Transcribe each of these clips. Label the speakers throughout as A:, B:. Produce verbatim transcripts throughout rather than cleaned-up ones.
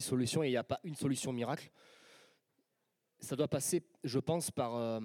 A: solutions et il n'y a pas une solution miracle. Ça doit passer, je pense, par... Euh,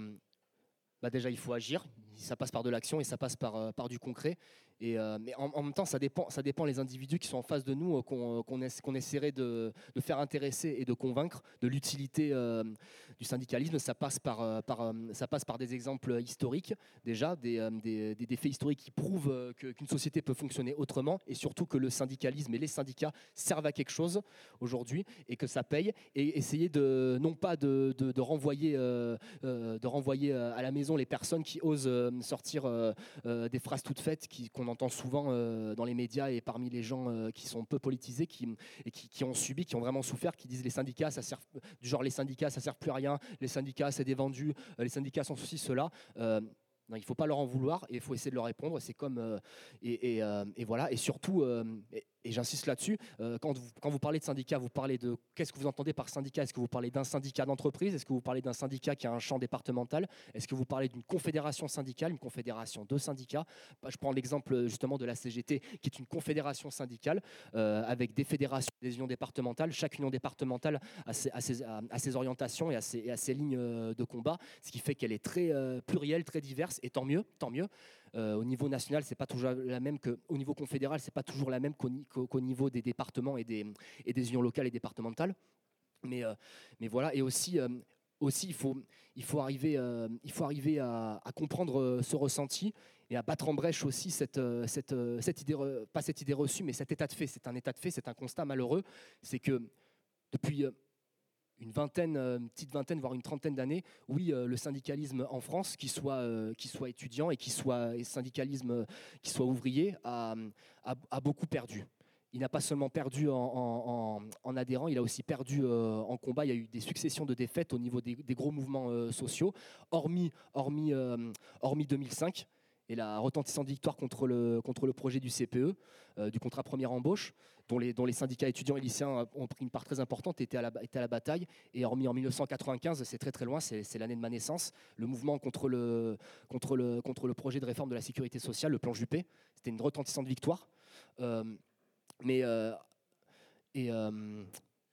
A: bah déjà, il faut agir. Ça passe par de l'action et ça passe par, euh, par du concret. Et, euh, mais en, en même temps, ça dépend, ça dépend les individus qui sont en face de nous, euh, qu'on qu'on essa- qu'on essaierait de, de faire intéresser et de convaincre de l'utilité euh, du syndicalisme. Ça passe par, euh, par, euh, ça passe par des exemples historiques, déjà, des, euh, des, des- des faits historiques qui prouvent euh, que- qu'une société peut fonctionner autrement et surtout que le syndicalisme et les syndicats servent à quelque chose aujourd'hui et que ça paye. Et essayer de, non pas de, de, de renvoyer, euh, euh, de renvoyer euh, à la maison les personnes qui osent euh, sortir euh, euh, des phrases toutes faites qui- qu'on entend souvent euh, dans les médias et parmi les gens euh, qui sont peu politisés qui, et qui, qui ont subi, qui ont vraiment souffert, qui disent les syndicats, ça sert, du genre les syndicats, ça sert plus à rien, les syndicats, c'est des vendus, euh, les syndicats sont ceci, cela. Euh, non, il ne faut pas leur en vouloir et il faut essayer de leur répondre. C'est comme euh, et, et, euh, et voilà. Et surtout, euh, et, et j'insiste là-dessus, euh, quand, vous, quand vous parlez de syndicat, vous parlez de qu'est-ce que vous entendez par syndicat? Est-ce que vous parlez d'un syndicat d'entreprise? Est-ce que vous parlez d'un syndicat qui a un champ départemental? Est-ce que vous parlez d'une confédération syndicale, une confédération de syndicats? Je prends l'exemple justement de la C G T, qui est une confédération syndicale euh, avec des fédérations, des unions départementales. Chaque union départementale a ses, a ses, a ses orientations et a ses, et a ses lignes de combat, ce qui fait qu'elle est très euh, plurielle, très diverse, et tant mieux, tant mieux. Euh, au niveau national, c'est pas toujours la même qu'au niveau confédéral, c'est pas toujours la même qu'au, qu'au niveau des départements et des, et des unions locales et départementales. Mais, euh, mais voilà, et aussi, euh, aussi il, faut, il faut arriver, euh, il faut arriver à, à comprendre euh, ce ressenti et à battre en brèche aussi cette, euh, cette, euh, cette idée, pas cette idée reçue, mais cet état de fait. C'est un état de fait, c'est un constat malheureux. C'est que depuis... Euh, une vingtaine, une petite vingtaine, voire une trentaine d'années, oui, euh, le syndicalisme en France, qu'il soit, euh, qu'il soit étudiant et qu'il soit et syndicalisme, euh, qu'il soit ouvrier, a, a, a beaucoup perdu. Il n'a pas seulement perdu en, en, en adhérents, il a aussi perdu euh, en combat. Il y a eu des successions de défaites au niveau des, des gros mouvements euh, sociaux, hormis, hormis, euh, hormis deux mille cinq. Et la retentissante victoire contre le, contre le projet du C P E, euh, du contrat première embauche, dont les, dont les syndicats étudiants et lycéens ont pris une part très importante, étaient à la, étaient à la bataille. Et hormis en mille neuf cent quatre-vingt-quinze, c'est très très loin, c'est, c'est l'année de ma naissance, le mouvement contre le, contre, le, contre le projet de réforme de la sécurité sociale, le plan Juppé, c'était une retentissante victoire. Euh, mais... Euh, et... Euh,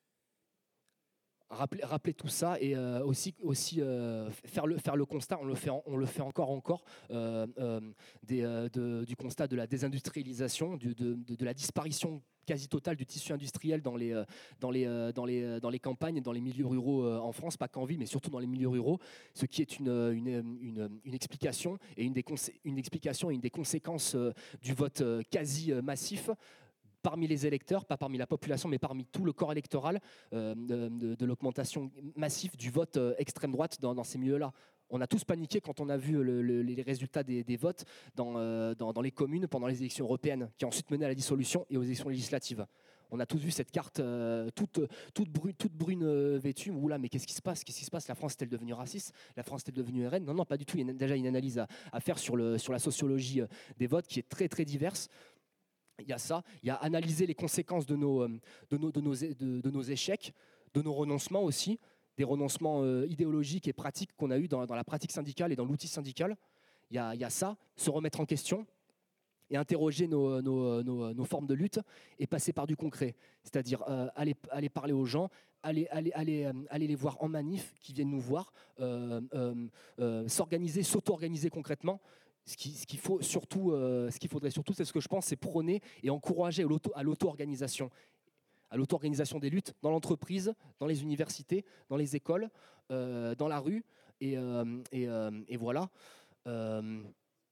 A: Rappeler, rappeler tout ça et euh, aussi, aussi euh, faire, le, faire le constat, on le fait, on le fait encore, encore euh, euh, des, euh, de, du constat de la désindustrialisation, du, de, de, de la disparition quasi totale du tissu industriel dans les, dans les, dans les, dans les campagnes, dans les milieux ruraux euh, en France, pas qu'en ville, mais surtout dans les milieux ruraux, ce qui est une, une, une, une explication et une des, consé- une explication et une des conséquences euh, du vote euh, quasi euh, massif parmi les électeurs, pas parmi la population, mais parmi tout le corps électoral, euh, de, de, de l'augmentation massive du vote euh, extrême droite dans, dans ces milieux-là. On a tous paniqué quand on a vu le, le, les résultats des, des votes dans, euh, dans, dans les communes pendant les élections européennes, qui ont ensuite mené à la dissolution et aux élections législatives. On a tous vu cette carte euh, toute, toute, brune, toute brune euh, vêtue. Oula, mais qu'est-ce qui se passe? Qu'est-ce qui se passe? La France est-elle devenue raciste? La France est-elle devenue R N? Non, non, pas du tout. Il y a déjà une analyse à, à faire sur, le, sur la sociologie des votes qui est très, très diverse. Il y a ça, il y a analyser les conséquences de nos, de nos, de nos, de, de nos échecs, de nos renoncements aussi, des renoncements euh, idéologiques et pratiques qu'on a eus dans, dans la pratique syndicale et dans l'outil syndical. Il y a, il y a ça, se remettre en question et interroger nos, nos, nos, nos formes de lutte et passer par du concret. C'est-à-dire euh, aller, aller parler aux gens, aller, aller, aller, euh, aller les voir en manif, qui viennent nous voir, euh, euh, euh, s'organiser, s'auto-organiser concrètement. Ce qu'il ce qu'il faut surtout, euh, ce qu'il faudrait surtout, c'est ce que je pense, c'est prôner et encourager à l'auto, à l'auto-organisation, à l'auto-organisation des luttes dans l'entreprise, dans les universités, dans les écoles, euh, dans la rue, et, euh, et, euh, et voilà. Euh,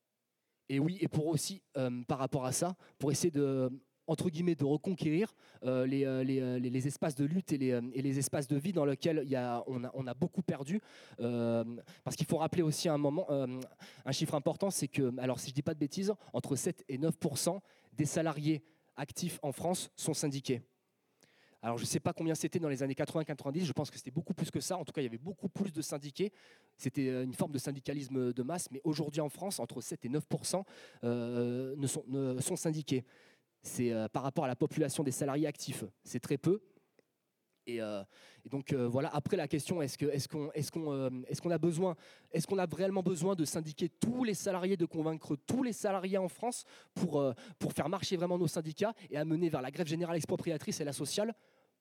A: et oui, et pour aussi, euh, par rapport à ça, pour essayer de entre guillemets, de reconquérir euh, les, les, les, les espaces de lutte et les, et les espaces de vie dans lesquels il y a, on, a, on a beaucoup perdu. Euh, parce qu'il faut rappeler aussi un moment, euh, un chiffre important, c'est que, alors si je ne dis pas de bêtises, entre sept et neuf pour cent des salariés actifs en France sont syndiqués. Alors je ne sais pas combien c'était dans les années quatre-vingts quatre-vingt-dix, je pense que c'était beaucoup plus que ça. En tout cas, il y avait beaucoup plus de syndiqués. C'était une forme de syndicalisme de masse, mais aujourd'hui en France, entre sept et neuf pour cent euh, ne sont, ne sont syndiqués. C'est euh, par rapport à la population des salariés actifs, c'est très peu. Et, euh, et donc euh, voilà. Après la question, est-ce que, est-ce qu'on, est-ce qu'on, euh, est-ce qu'on a besoin, est-ce qu'on a réellement besoin de syndiquer tous les salariés, de convaincre tous les salariés en France pour euh, pour faire marcher vraiment nos syndicats et amener vers la grève générale expropriatrice et la sociale?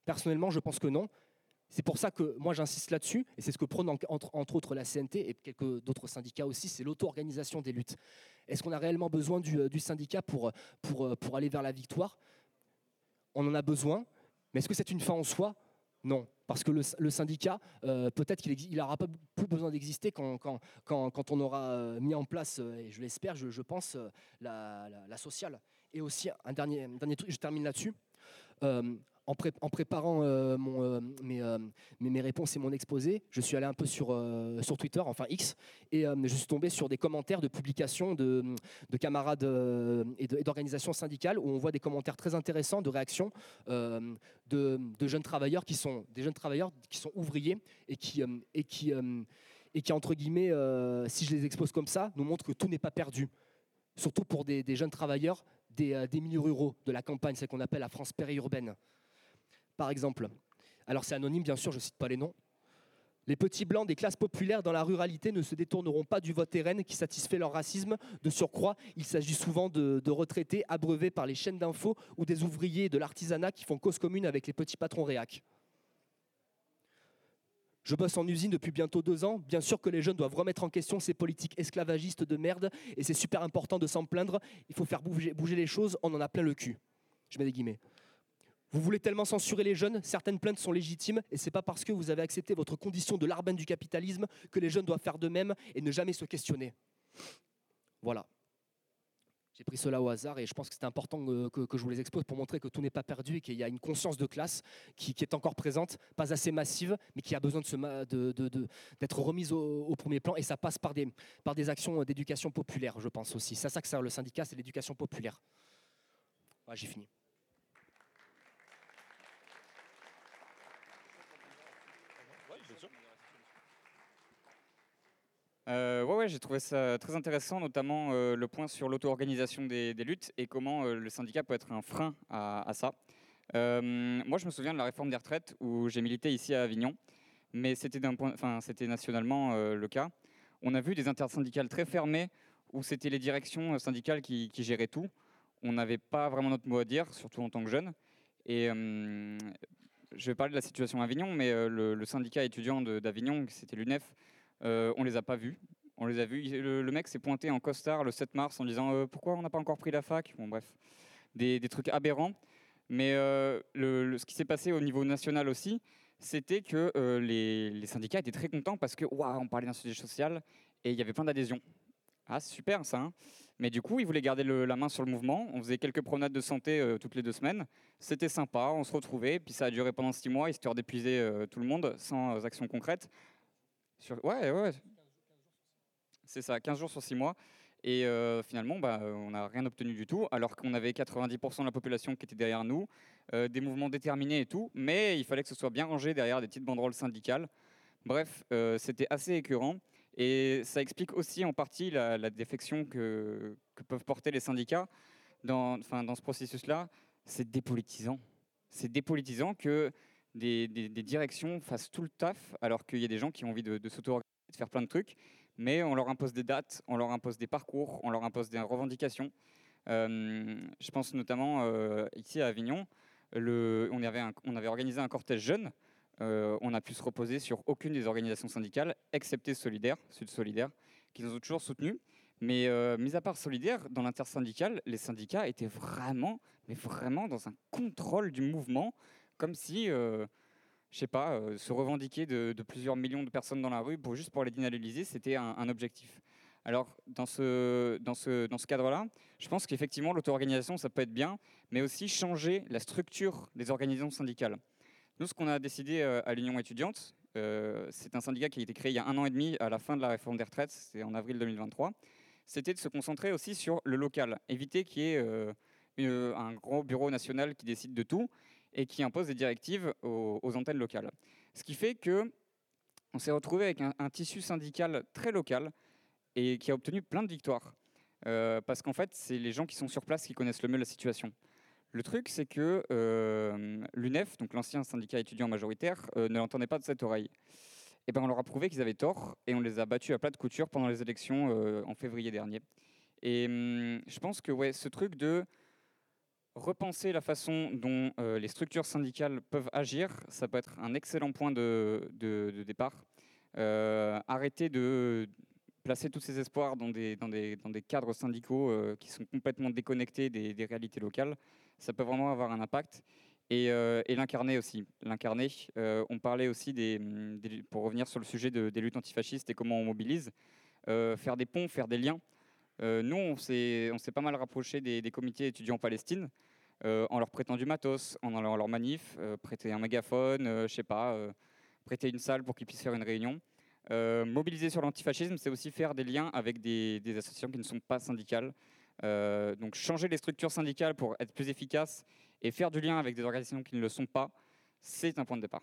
A: Personnellement, je pense que non. C'est pour ça que moi j'insiste là-dessus, et c'est ce que prône entre, entre autres la C N T et quelques d'autres syndicats aussi, c'est l'auto-organisation des luttes. Est-ce qu'on a réellement besoin du, du syndicat pour, pour, pour aller vers la victoire? On en a besoin, mais est-ce que c'est une fin en soi? Non, parce que le, le syndicat, euh, peut-être qu'il n'aura pas plus besoin d'exister quand, quand, quand, quand on aura mis en place, et je l'espère, je, je pense, la, la, la sociale. Et aussi, un dernier, un dernier truc, je termine là-dessus. Euh, en, pré en, préparant euh, mon, euh, mes, euh, mes, mes réponses et mon exposé, je suis allé un peu sur, euh, sur Twitter, enfin X, et euh, je suis tombé sur des commentaires de publications de, de camarades euh, et d'organisations syndicales où on voit des commentaires très intéressants de réactions euh, de, de jeunes travailleurs qui sont des jeunes travailleurs qui sont ouvriers et qui, euh, et qui, euh, et qui entre guillemets, euh, si je les expose comme ça, nous montrent que tout n'est pas perdu. Surtout pour des, des jeunes travailleurs des, euh, des milieux ruraux, de la campagne, c'est ce qu'on appelle la France périurbaine. Par exemple, alors c'est anonyme bien sûr, je ne cite pas les noms. Les petits blancs des classes populaires dans la ruralité ne se détourneront pas du vote R N qui satisfait leur racisme. De surcroît, il s'agit souvent de, de retraités abreuvés par les chaînes d'infos ou des ouvriers de l'artisanat qui font cause commune avec les petits patrons réac. Je bosse en usine depuis bientôt deux ans. Bien sûr que les jeunes doivent remettre en question ces politiques esclavagistes de merde et c'est super important de s'en plaindre. Il faut faire bouger, bouger les choses, on en a plein le cul. Je mets des guillemets. Vous voulez tellement censurer les jeunes, certaines plaintes sont légitimes et c'est pas parce que vous avez accepté votre condition de larbin du capitalisme que les jeunes doivent faire de même et ne jamais se questionner. Voilà. J'ai pris cela au hasard et je pense que c'est important que, que, que je vous les expose pour montrer que tout n'est pas perdu et qu'il y a une conscience de classe qui, qui est encore présente, pas assez massive, mais qui a besoin de se, de, de, de, d'être remise au, au premier plan. Et ça passe par des, par des actions d'éducation populaire, je pense aussi. C'est à ça que sert le syndicat, c'est l'éducation populaire. Ouais, j'ai fini.
B: Euh, ouais, ouais, j'ai trouvé ça très intéressant, notamment euh, le point sur l'auto-organisation des, des luttes et comment euh, le syndicat peut être un frein à, à ça. Euh, moi, je me souviens de la réforme des retraites où j'ai milité ici à Avignon, mais c'était d'un point, enfin, c'était nationalement euh, le cas. On a vu des intersyndicales très fermées où c'était les directions syndicales qui, qui géraient tout. On n'avait pas vraiment notre mot à dire, surtout en tant que jeune. Et euh, je vais parler de la situation à Avignon, mais euh, le, le syndicat étudiant d'Avignon, c'était l'U N E F, euh, on les a pas vus. On les a vus. Le, le mec s'est pointé en costard le sept mars en disant euh, pourquoi on n'a pas encore pris la fac. Bon, bref, des, des trucs aberrants. Mais euh, le, le, ce qui s'est passé au niveau national aussi, c'était que euh, les, les syndicats étaient très contents parce que waouh, on parlait d'un sujet social et il y avait plein d'adhésions. Ah, c'est super ça, hein. Mais du coup, ils voulaient garder le, la main sur le mouvement. On faisait quelques promenades de santé euh, toutes les deux semaines. C'était sympa, on se retrouvait. Puis ça a duré pendant six mois, histoire d'épuiser euh, tout le monde, sans euh, action concrète. Sur... Ouais, ouais, c'est ça, quinze jours sur six mois. Et euh, finalement, bah, on n'a rien obtenu du tout, alors qu'on avait quatre-vingt-dix pour cent de la population qui était derrière nous, euh, des mouvements déterminés et tout. Mais il fallait que ce soit bien rangé derrière des petites banderoles syndicales. Bref, euh, c'était assez écœurant. Et ça explique aussi en partie la, la défection que, que peuvent porter les syndicats dans, enfin, dans ce processus-là. C'est dépolitisant. C'est dépolitisant que des, des, des directions fassent tout le taf, alors qu'il y a des gens qui ont envie de, de s'auto-organiser, de faire plein de trucs, mais on leur impose des dates, on leur impose des parcours, on leur impose des revendications. Euh, je pense notamment euh, ici à Avignon, le, on, avait un, on avait organisé un cortège jeune. Euh, on a pu se reposer sur aucune des organisations syndicales, excepté Solidaire, Sud Solidaire, qui nous ont toujours soutenus. Mais euh, mis à part Solidaire, dans l'intersyndical, les syndicats étaient vraiment, mais vraiment dans un contrôle du mouvement, comme si, euh, je sais pas, euh, se revendiquer de, de plusieurs millions de personnes dans la rue pour juste pour les dénaliser, c'était un, un objectif. Alors, dans ce, dans ce, dans ce cadre-là, je pense qu'effectivement, l'auto-organisation, ça peut être bien, mais aussi changer la structure des organisations syndicales. Nous, ce qu'on a décidé euh, à l'Union étudiante, euh, c'est un syndicat qui a été créé il y a un an et demi à la fin de la réforme des retraites, c'est en avril deux mille vingt-trois, c'était de se concentrer aussi sur le local, éviter qu'il y ait euh, une, un gros bureau national qui décide de tout et qui impose des directives aux, aux antennes locales. Ce qui fait qu'on s'est retrouvé avec un, un tissu syndical très local et qui a obtenu plein de victoires. Euh, parce qu'en fait, c'est les gens qui sont sur place qui connaissent le mieux la situation. Le truc, c'est que euh, l'U N E F, donc l'ancien syndicat étudiant majoritaire, euh, ne l'entendait pas de cette oreille. Et ben, on leur a prouvé qu'ils avaient tort et on les a battus à plat de couture pendant les élections euh, en février dernier. Et hum, je pense que ouais, ce truc de repenser la façon dont euh, les structures syndicales peuvent agir, ça peut être un excellent point de, de, de départ. Euh, arrêter de placer tous ces espoirs dans des, dans des, dans des cadres syndicaux euh, qui sont complètement déconnectés des, des réalités locales, ça peut vraiment avoir un impact. Et, euh, et l'incarner aussi. L'incarner, euh, on parlait aussi, des, des, pour revenir sur le sujet de, des luttes antifascistes et comment on mobilise, euh, faire des ponts, faire des liens. Euh, nous, on s'est, on s'est pas mal rapproché des, des comités étudiants en Palestine, euh, en leur prêtant du matos, en allant à leur manif, euh, prêter un mégaphone, euh, je sais pas, euh, prêter une salle pour qu'ils puissent faire une réunion. Euh, mobiliser sur l'antifascisme, c'est aussi faire des liens avec des, des associations qui ne sont pas syndicales. Euh, donc changer les structures syndicales pour être plus efficaces et faire du lien avec des organisations qui ne le sont pas, c'est un point de départ.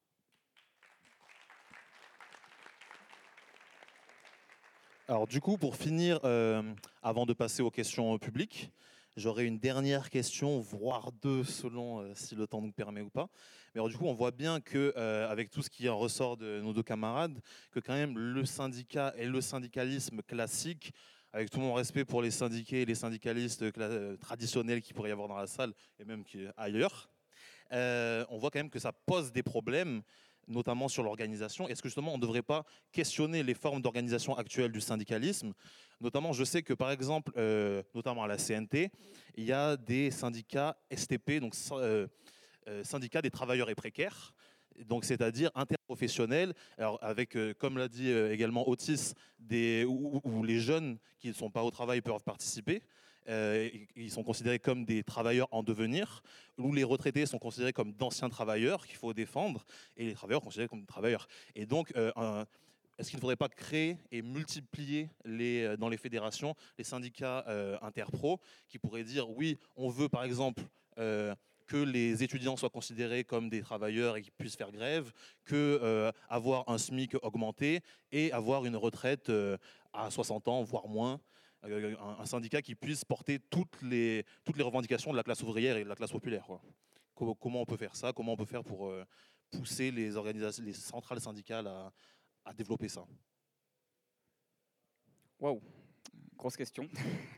C: Alors du coup, pour finir, euh, avant de passer aux questions publiques, j'aurais une dernière question, voire deux, selon euh, si le temps nous permet ou pas. Mais alors, du coup, on voit bien que, euh, avec tout ce qui en ressort de nos deux camarades, que quand même le syndicat et le syndicalisme classique, avec tout mon respect pour les syndiqués et les syndicalistes euh, traditionnels qu'il pourrait y avoir dans la salle, et même ailleurs, euh, on voit quand même que ça pose des problèmes, notamment sur l'organisation. Est-ce que justement on ne devrait pas questionner les formes d'organisation actuelles du syndicalisme? Notamment, je sais que par exemple, euh, notamment à la C N T, il y a des syndicats S T P, donc euh, euh, syndicats des travailleurs et précaires, donc c'est-à-dire interprofessionnels, alors avec, euh, comme l'a dit euh, également Otis, des, où, où les jeunes qui ne sont pas au travail peuvent participer. Euh, ils sont considérés comme des travailleurs en devenir, où les retraités sont considérés comme d'anciens travailleurs qu'il faut défendre, et les travailleurs considérés comme des travailleurs. Et donc, euh, un, est-ce qu'il ne faudrait pas créer et multiplier les, dans les fédérations les syndicats euh, interpro qui pourraient dire oui, on veut par exemple euh, que les étudiants soient considérés comme des travailleurs et qu'ils puissent faire grève, que euh, avoir un SMIC augmenté et avoir une retraite euh, à soixante ans, voire moins. Un syndicat qui puisse porter toutes les, toutes les revendications de la classe ouvrière et de la classe populaire, quoi. Comment on peut faire ça? Comment on peut faire pour euh, pousser les, organisations, les centrales syndicales à, à développer ça?
B: Waouh, grosse question.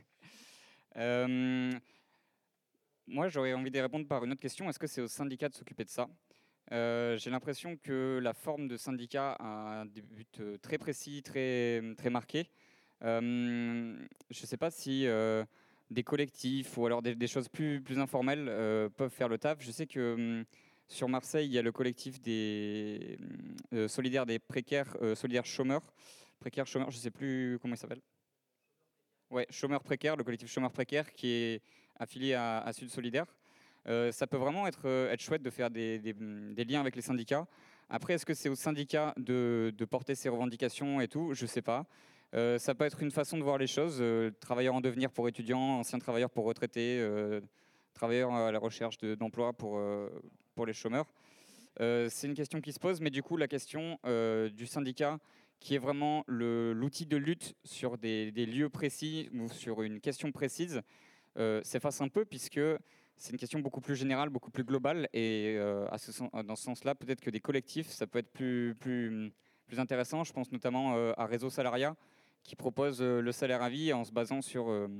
B: euh, moi, j'aurais envie de répondre par une autre question. Est-ce que c'est au syndicat de s'occuper de ça? euh, J'ai l'impression que la forme de syndicat a des buts très précis, très, très marqués. Euh, je ne sais pas si euh, des collectifs ou alors des, des choses plus, plus informelles euh, peuvent faire le taf. Je sais que euh, sur Marseille, il y a le collectif des euh, solidaires des précaires, euh, solidaires chômeurs, précaires chômeurs, je ne sais plus comment il s'appelle. Ouais, chômeurs précaires, le collectif chômeurs précaires qui est affilié à, à Sud Solidaire. Euh, ça peut vraiment être, euh, être chouette de faire des, des, des liens avec les syndicats. Après, est-ce que c'est aux syndicats de, de porter ces revendications et tout? Je ne sais pas. Euh, ça peut être une façon de voir les choses. Euh, travailleurs en devenir pour étudiants, anciens travailleurs pour retraités, euh, travailleurs à la recherche de, d'emploi pour, euh, pour les chômeurs. Euh, c'est une question qui se pose, mais du coup, la question euh, du syndicat, qui est vraiment le, l'outil de lutte sur des, des lieux précis ou sur une question précise, euh, s'efface un peu puisque c'est une question beaucoup plus générale, beaucoup plus globale. Et euh, à ce sens, dans ce sens-là, peut-être que des collectifs, ça peut être plus, plus, plus intéressant. Je pense notamment euh, à Réseau Salariat, qui propose euh, le salaire à vie en se basant sur, euh,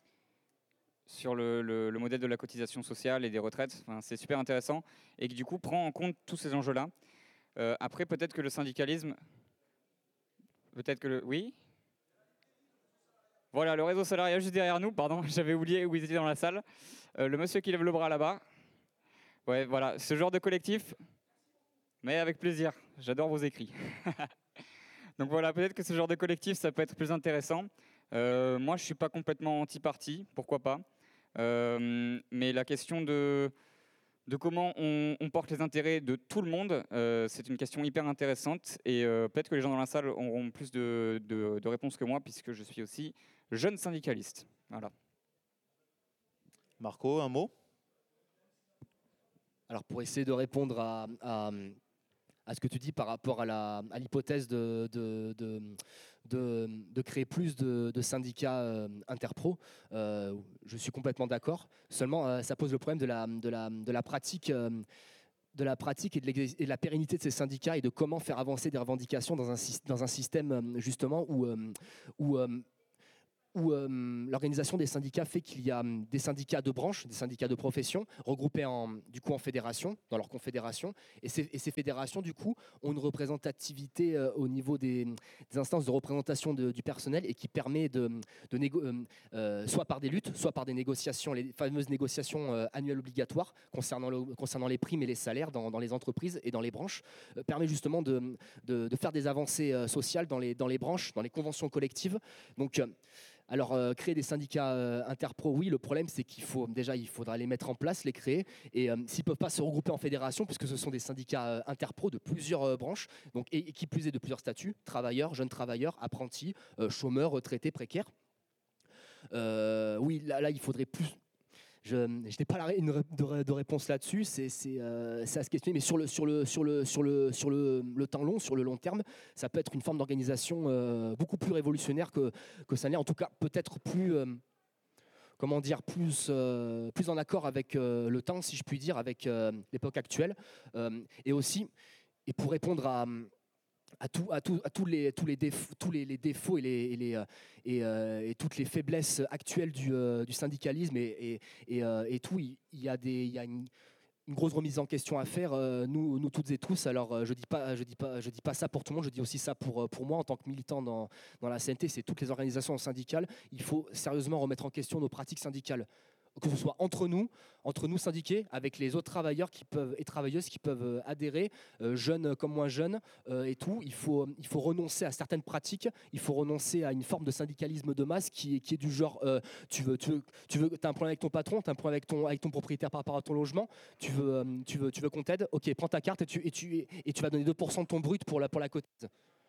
B: sur le, le, le modèle de la cotisation sociale et des retraites. Enfin, c'est super intéressant et qui du coup prend en compte tous ces enjeux-là. Euh, après, peut-être que le syndicalisme... Peut-être que le... Oui. Voilà, le réseau salarial juste derrière nous, pardon, j'avais oublié où ils étaient dans la salle. Euh, le monsieur qui lève le bras là-bas. Ouais, voilà, ce genre de collectif, mais avec plaisir, j'adore vos écrits. Donc voilà, peut-être que ce genre de collectif, ça peut être plus intéressant. Euh, moi, je ne suis pas complètement anti-parti, pourquoi pas. Euh, mais la question de, de comment on, on porte les intérêts de tout le monde, euh, c'est une question hyper intéressante. Et euh, peut-être que les gens dans la salle auront plus de, de, de réponses que moi, puisque je suis aussi jeune syndicaliste. Voilà.
C: Marco, un mot?
A: Alors pour essayer de répondre à, à, à ce que tu dis par rapport à, la, à l'hypothèse de, de, de, de, de créer plus de, de syndicats euh, interpro, euh, je suis complètement d'accord. Seulement, euh, ça pose le problème de la, de la, de la pratique. Euh, de la pratique et de, et de la pérennité de ces syndicats et de comment faire avancer des revendications dans un, dans un système justement où, où où euh, l'organisation des syndicats fait qu'il y a hum, des syndicats de branche, des syndicats de profession, regroupés en, du coup, en fédération, dans leur confédération. Et ces, et ces fédérations, du coup, ont une représentativité euh, au niveau des, des instances de représentation de, du personnel et qui permet de, de négo- euh, euh, soit par des luttes, soit par des négociations, les fameuses négociations euh, annuelles obligatoires concernant, le, concernant les primes et les salaires dans, dans les entreprises et dans les branches, euh, permet justement de, de, de faire des avancées euh, sociales dans les, dans les branches, dans les conventions collectives. Donc, euh, Alors, euh, créer des syndicats euh, interpro, oui, le problème, c'est qu'il faut déjà, il faudra les mettre en place, les créer. Et euh, s'ils ne peuvent pas se regrouper en fédération, puisque ce sont des syndicats euh, interpro de plusieurs euh, branches, donc, et, et qui plus est de plusieurs statuts, travailleurs, jeunes travailleurs, apprentis, euh, chômeurs, retraités, précaires. Euh, oui, là, là, il faudrait plus. Je, je n'ai pas la, une, de, de réponse là-dessus, c'est, c'est, euh, c'est à se questionner, mais sur, le, sur, le, sur, le, sur, le, sur le, le temps long, sur le long terme, ça peut être une forme d'organisation euh, beaucoup plus révolutionnaire que, que ça n'est, en tout cas peut-être plus, euh, comment dire, plus, euh, plus en accord avec euh, le temps, si je puis dire, avec euh, l'époque actuelle, euh, et aussi, et pour répondre à... À, tout, à, tout, à tous, les, tous, les, défauts, tous les, les défauts et, les, et, les, et, euh, et toutes les faiblesses actuelles du, euh, du syndicalisme et, et, et, euh, et tout, il, il y a, des, il y a une, une grosse remise en question à faire, euh, nous, nous toutes et tous. Alors, euh, je ne dis, pas, je dis, pas, je dis pas ça pour tout le monde, je dis aussi ça pour, pour moi en tant que militant dans, dans la C N T, c'est toutes les organisations syndicales. Il faut sérieusement remettre en question nos pratiques syndicales, que ce soit entre nous, entre nous syndiqués, avec les autres travailleurs qui peuvent, et travailleuses qui peuvent adhérer, euh, jeunes comme moins jeunes, euh, et tout. Il faut, il faut renoncer à certaines pratiques, il faut renoncer à une forme de syndicalisme de masse qui est, qui est du genre, euh, tu veux, tu veux, tu veux, t'as un problème avec ton patron, tu as un problème avec ton, avec ton propriétaire par rapport à ton logement, tu veux, euh, tu veux, tu veux qu'on t'aide, ok, prends ta carte et tu, et tu, et tu vas donner deux pour cent de ton brut pour la, pour la cotise.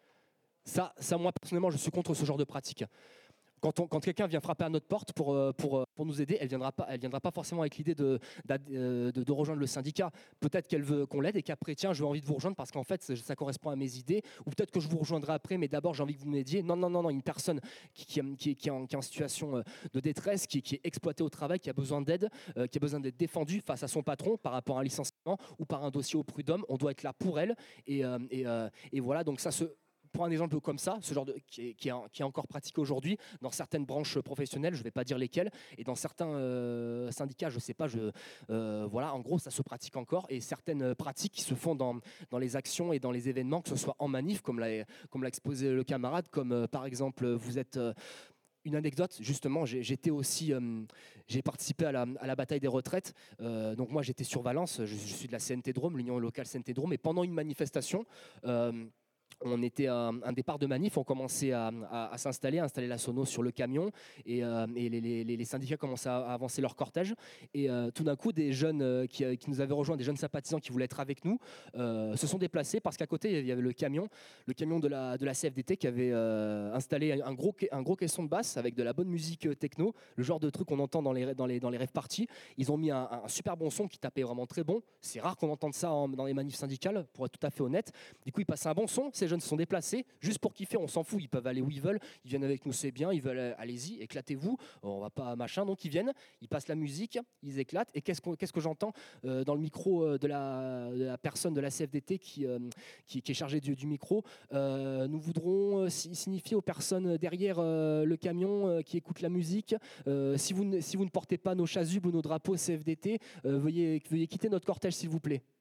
A: Ça, ça, moi, personnellement, je suis contre ce genre de pratique. Quand, on, quand quelqu'un vient frapper à notre porte pour, pour, pour nous aider, elle ne viendra, viendra pas forcément avec l'idée de, de, de rejoindre le syndicat. Peut-être qu'elle veut qu'on l'aide et qu'après, tiens, j'ai envie de vous rejoindre parce qu'en fait, ça correspond à mes idées. Ou peut-être que je vous rejoindrai après, mais d'abord, j'ai envie que vous m'aidiez. Non, non, non, non, une personne qui, qui, qui, qui, est en, qui est en situation de détresse, qui, qui est exploitée au travail, qui a besoin d'aide, euh, qui a besoin d'être défendue face à son patron par rapport à un licenciement ou par un dossier au prud'homme, on doit être là pour elle. Et, euh, et, euh, et voilà, donc ça se... Pour un exemple comme ça, ce genre de, qui, est, qui, est, qui est encore pratiqué aujourd'hui dans certaines branches professionnelles, je ne vais pas dire lesquelles, et dans certains euh, syndicats, je ne sais pas, je, euh, voilà, en gros, ça se pratique encore, et certaines pratiques qui se font dans, dans les actions et dans les événements, que ce soit en manif, comme l'a, comme l'a exposé le camarade, comme euh, par exemple, vous êtes... Euh, Une anecdote, justement, j'ai, j'étais aussi, euh, j'ai participé à la, à la bataille des retraites. Euh, donc moi, j'étais sur Valence, je, je suis de la C N T Drôme, l'Union locale C N T Drôme, et pendant une manifestation, euh, on était à un départ de manif, on commençait à, à, à s'installer, à installer la sono sur le camion, et, euh, et les, les, les syndicats commençaient à, à avancer leur cortège. Et euh, tout d'un coup, des jeunes euh, qui, qui nous avaient rejoints, des jeunes sympathisants qui voulaient être avec nous, euh, se sont déplacés parce qu'à côté, il y avait le camion, le camion de la, de la C F D T qui avait euh, installé un gros, un gros caisson de basse avec de la bonne musique techno, le genre de truc qu'on entend dans les, dans les, dans les rave parties. Ils ont mis un, un super bon son qui tapait vraiment très bon. C'est rare qu'on entende ça en, dans les manifs syndicales, pour être tout à fait honnête. Du coup, ils passaient un bon son. Ces jeunes se sont déplacés juste pour kiffer, on s'en fout, ils peuvent aller où ils veulent, ils viennent avec nous, c'est bien, ils veulent, allez-y, éclatez-vous, on va pas machin, donc ils viennent, ils passent la musique, ils éclatent, et qu'est-ce, qu'on, qu'est-ce que j'entends euh, dans le micro de la, de la personne de la C F D T qui, euh, qui, qui est chargée du, du micro, euh, nous voudrons signifier aux personnes derrière euh, le camion euh, qui écoutent la musique, euh, si, vous ne, si vous ne portez pas nos chasubles ou nos drapeaux C F D T, euh, veuillez, veuillez quitter notre cortège s'il vous plaît.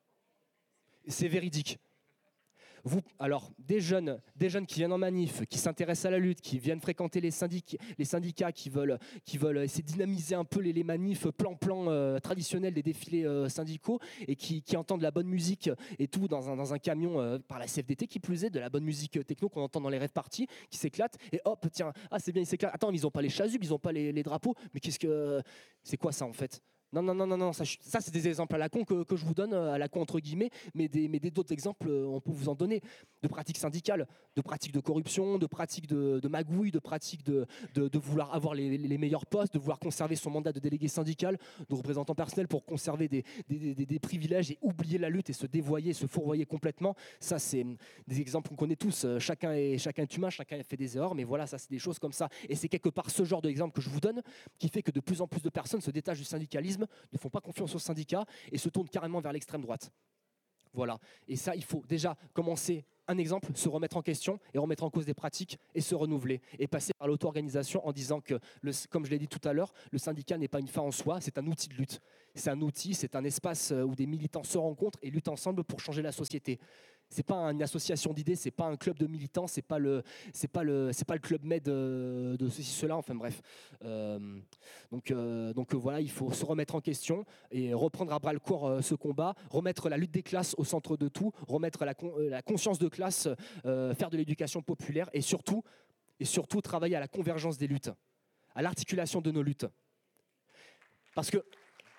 A: C'est véridique. Vous, alors, des jeunes, des jeunes qui viennent en manif, qui s'intéressent à la lutte, qui viennent fréquenter les syndicats, les syndicats qui veulent, qui veulent essayer de dynamiser un peu les, les manifs plan-plan euh, traditionnels des défilés euh, syndicaux et qui, qui entendent la bonne musique et tout dans un, dans un camion euh, par la C F D T qui plus est, de la bonne musique techno qu'on entend dans les rave parties, qui s'éclate et hop, tiens, ah c'est bien, ils s'éclatent. Attends, ils n'ont pas les chasubles, ils n'ont pas les, les drapeaux, mais qu'est-ce que... C'est quoi ça en fait ? Non, non, non, non, non, ça, ça c'est des exemples à la con que, que je vous donne, à la con entre guillemets, mais, des, mais des, d'autres exemples, on peut vous en donner, de pratiques syndicales, de pratiques de corruption, de pratiques de, de magouille, de pratiques de, de, de vouloir avoir les, les meilleurs postes, de vouloir conserver son mandat de délégué syndical, de représentant personnel pour conserver des, des, des, des privilèges et oublier la lutte et se dévoyer, se fourvoyer complètement. Ça, c'est des exemples qu'on connaît tous. Chacun est, chacun est humain, chacun fait des erreurs, mais voilà, ça, c'est des choses comme ça. Et c'est quelque part ce genre d'exemple que je vous donne qui fait que de plus en plus de personnes se détachent du syndicalisme, ne font pas confiance aux syndicats et se tournent carrément vers l'extrême droite. Voilà. Et ça, il faut déjà commencer un exemple, se remettre en question et remettre en cause des pratiques et se renouveler. Et passer par l'auto-organisation en disant que, le, comme je l'ai dit tout à l'heure, le syndicat n'est pas une fin en soi, c'est un outil de lutte. C'est un outil, c'est un espace où des militants se rencontrent et luttent ensemble pour changer la société. C'est pas une association d'idées, c'est pas un club de militants, c'est pas le, c'est pas le, c'est pas le club med de, de ceci cela. Enfin bref. Euh, donc, euh, donc voilà, il faut se remettre en question et reprendre à bras le corps euh, ce combat, remettre la lutte des classes au centre de tout, remettre la, euh, la conscience de classe, euh, faire de l'éducation populaire et surtout, et surtout travailler à la convergence des luttes, à l'articulation de nos luttes. Parce que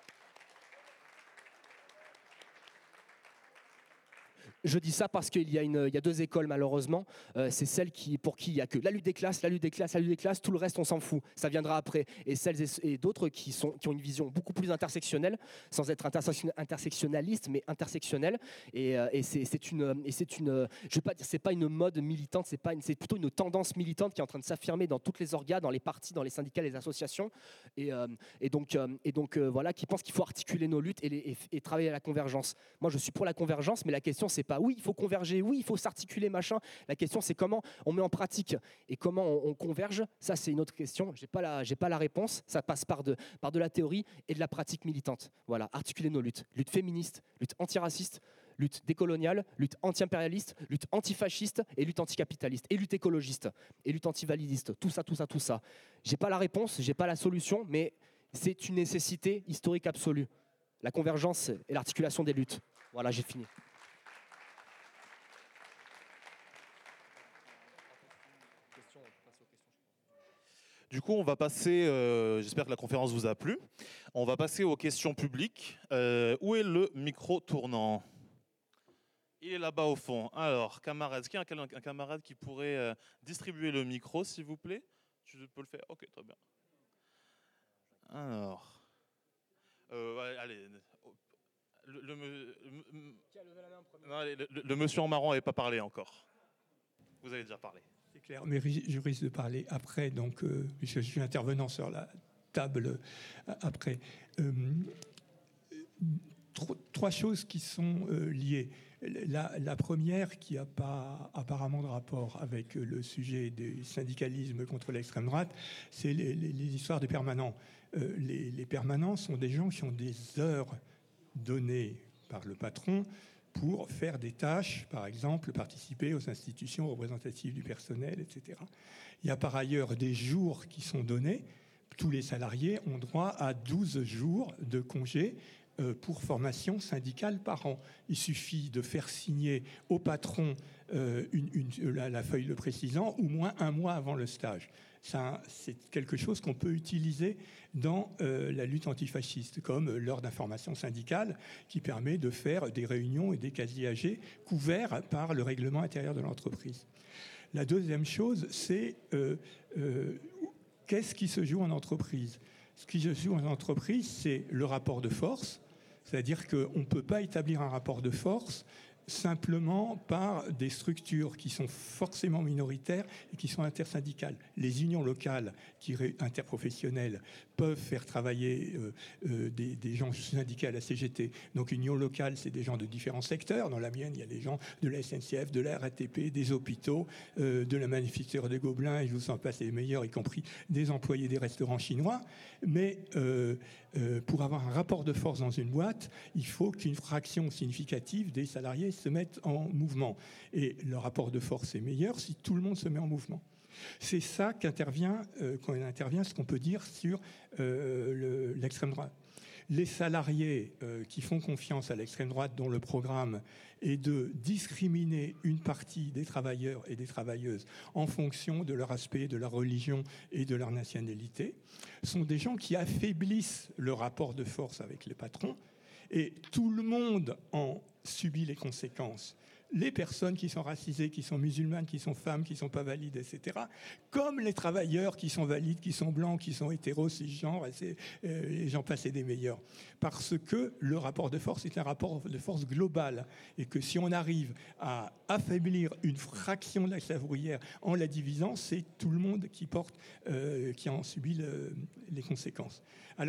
A: je dis ça parce qu'il y a, une, il y a deux écoles malheureusement. Euh, c'est celle qui, pour qui il n'y a que la lutte des classes, la lutte des classes, la lutte des classes, tout le reste on s'en fout, ça viendra après. Et celles et, et d'autres qui, sont, qui ont une vision beaucoup plus intersectionnelle, sans être intersection, intersectionnaliste, mais intersectionnelle. Et, euh, et c'est, c'est une, et c'est une, je vais pas dire, c'est pas une mode militante, c'est pas une, c'est plutôt une tendance militante qui est en train de s'affirmer dans toutes les organes, dans les partis, dans les syndicats, les associations. Et, euh, et donc, euh, et donc euh, voilà, qui pensent qu'il faut articuler nos luttes et, les, et, et travailler à la convergence. Moi, je suis pour la convergence, mais la question c'est pas oui, il faut converger, oui, il faut s'articuler, machin. La question, c'est comment on met en pratique et comment on, on converge. Ça, c'est une autre question. J'ai pas la, j'ai pas la réponse. Ça passe par de, par de la théorie et de la pratique militante. Voilà, articuler nos luttes. Lutte féministe, lutte antiraciste, lutte décoloniale, lutte anti-impérialiste, lutte antifasciste et lutte anticapitaliste, et lutte écologiste, et lutte antivalidiste. Tout ça, tout ça, tout ça. J'ai pas la réponse, j'ai pas la solution, mais c'est une nécessité historique absolue. La convergence et l'articulation des luttes. Voilà, j'ai fini.
C: Du coup, on va passer, euh, j'espère que la conférence vous a plu, on va passer aux questions publiques. Euh, où est le micro tournant ? Il est là-bas au fond. Alors, camarade, est-ce qu'il y a un, un camarade qui pourrait euh, distribuer le micro, s'il vous plaît ? Tu peux le faire ? Ok, très bien. Alors, euh, ouais, allez, le, le, le, non, allez, le, le monsieur en marron n'avait pas parlé encore. Vous avez déjà parlé.
D: C'est clair, mais je risque de parler après, donc, euh, puisque je suis intervenant sur la table euh, après. Euh, trois choses qui sont euh, liées. La, la première, qui n'a pas apparemment de rapport avec le sujet du syndicalisme contre l'extrême droite, c'est les, les, les histoires des permanents. Euh, les, les permanents sont des gens qui ont des heures données par le patron pour faire des tâches, par exemple, participer aux institutions représentatives du personnel, et cetera. Il y a par ailleurs des jours qui sont donnés. Tous les salariés ont droit à douze jours de congé euh, pour formation syndicale par an. Il suffit de faire signer au patron euh, une, une, la, la feuille le précisant, au moins un mois avant le stage. Ça, c'est quelque chose qu'on peut utiliser dans euh, la lutte antifasciste, comme l'heure d'information syndicale, qui permet de faire des réunions et des casiers A G couverts par le règlement intérieur de l'entreprise. La deuxième chose, c'est euh, euh, qu'est-ce qui se joue en entreprise ? Ce qui se joue en entreprise, c'est le rapport de force, c'est-à-dire qu'on ne peut pas établir un rapport de force simplement par des structures qui sont forcément minoritaires et qui sont intersyndicales. Les unions locales qui, interprofessionnelles peuvent faire travailler euh, euh, des, des gens syndiqués à la C G T. Donc une union locale, c'est des gens de différents secteurs. Dans la mienne, il y a des gens de la S N C F, de la R A T P, des hôpitaux, euh, de la manufacture de Gobelins, et je vous en passe les meilleurs, y compris des employés des restaurants chinois. Mais euh, euh, pour avoir un rapport de force dans une boîte, il faut qu'une fraction significative des salariés se mettent en mouvement. Et le rapport de force est meilleur si tout le monde se met en mouvement. C'est ça qu'intervient, euh, quand on intervient, ce qu'on peut dire sur euh, le, l'extrême droite. Les salariés euh, qui font confiance à l'extrême droite, dont le programme est de discriminer une partie des travailleurs et des travailleuses en fonction de leur aspect, de leur religion et de leur nationalité, sont des gens qui affaiblissent le rapport de force avec les patrons, et tout le monde en subit les conséquences. Les personnes qui sont racisées, qui sont musulmanes, qui sont femmes, qui ne sont pas valides, et cetera, comme les travailleurs qui sont valides, qui sont blancs, qui sont hétéros, cisgenres, et, euh, et j'en passe et des meilleurs. Parce que le rapport de force est un rapport de force global, et que si on arrive à affaiblir une fraction de la classe ouvrière en la divisant, c'est tout le monde qui porte, euh, qui en subit le, les conséquences. Alors,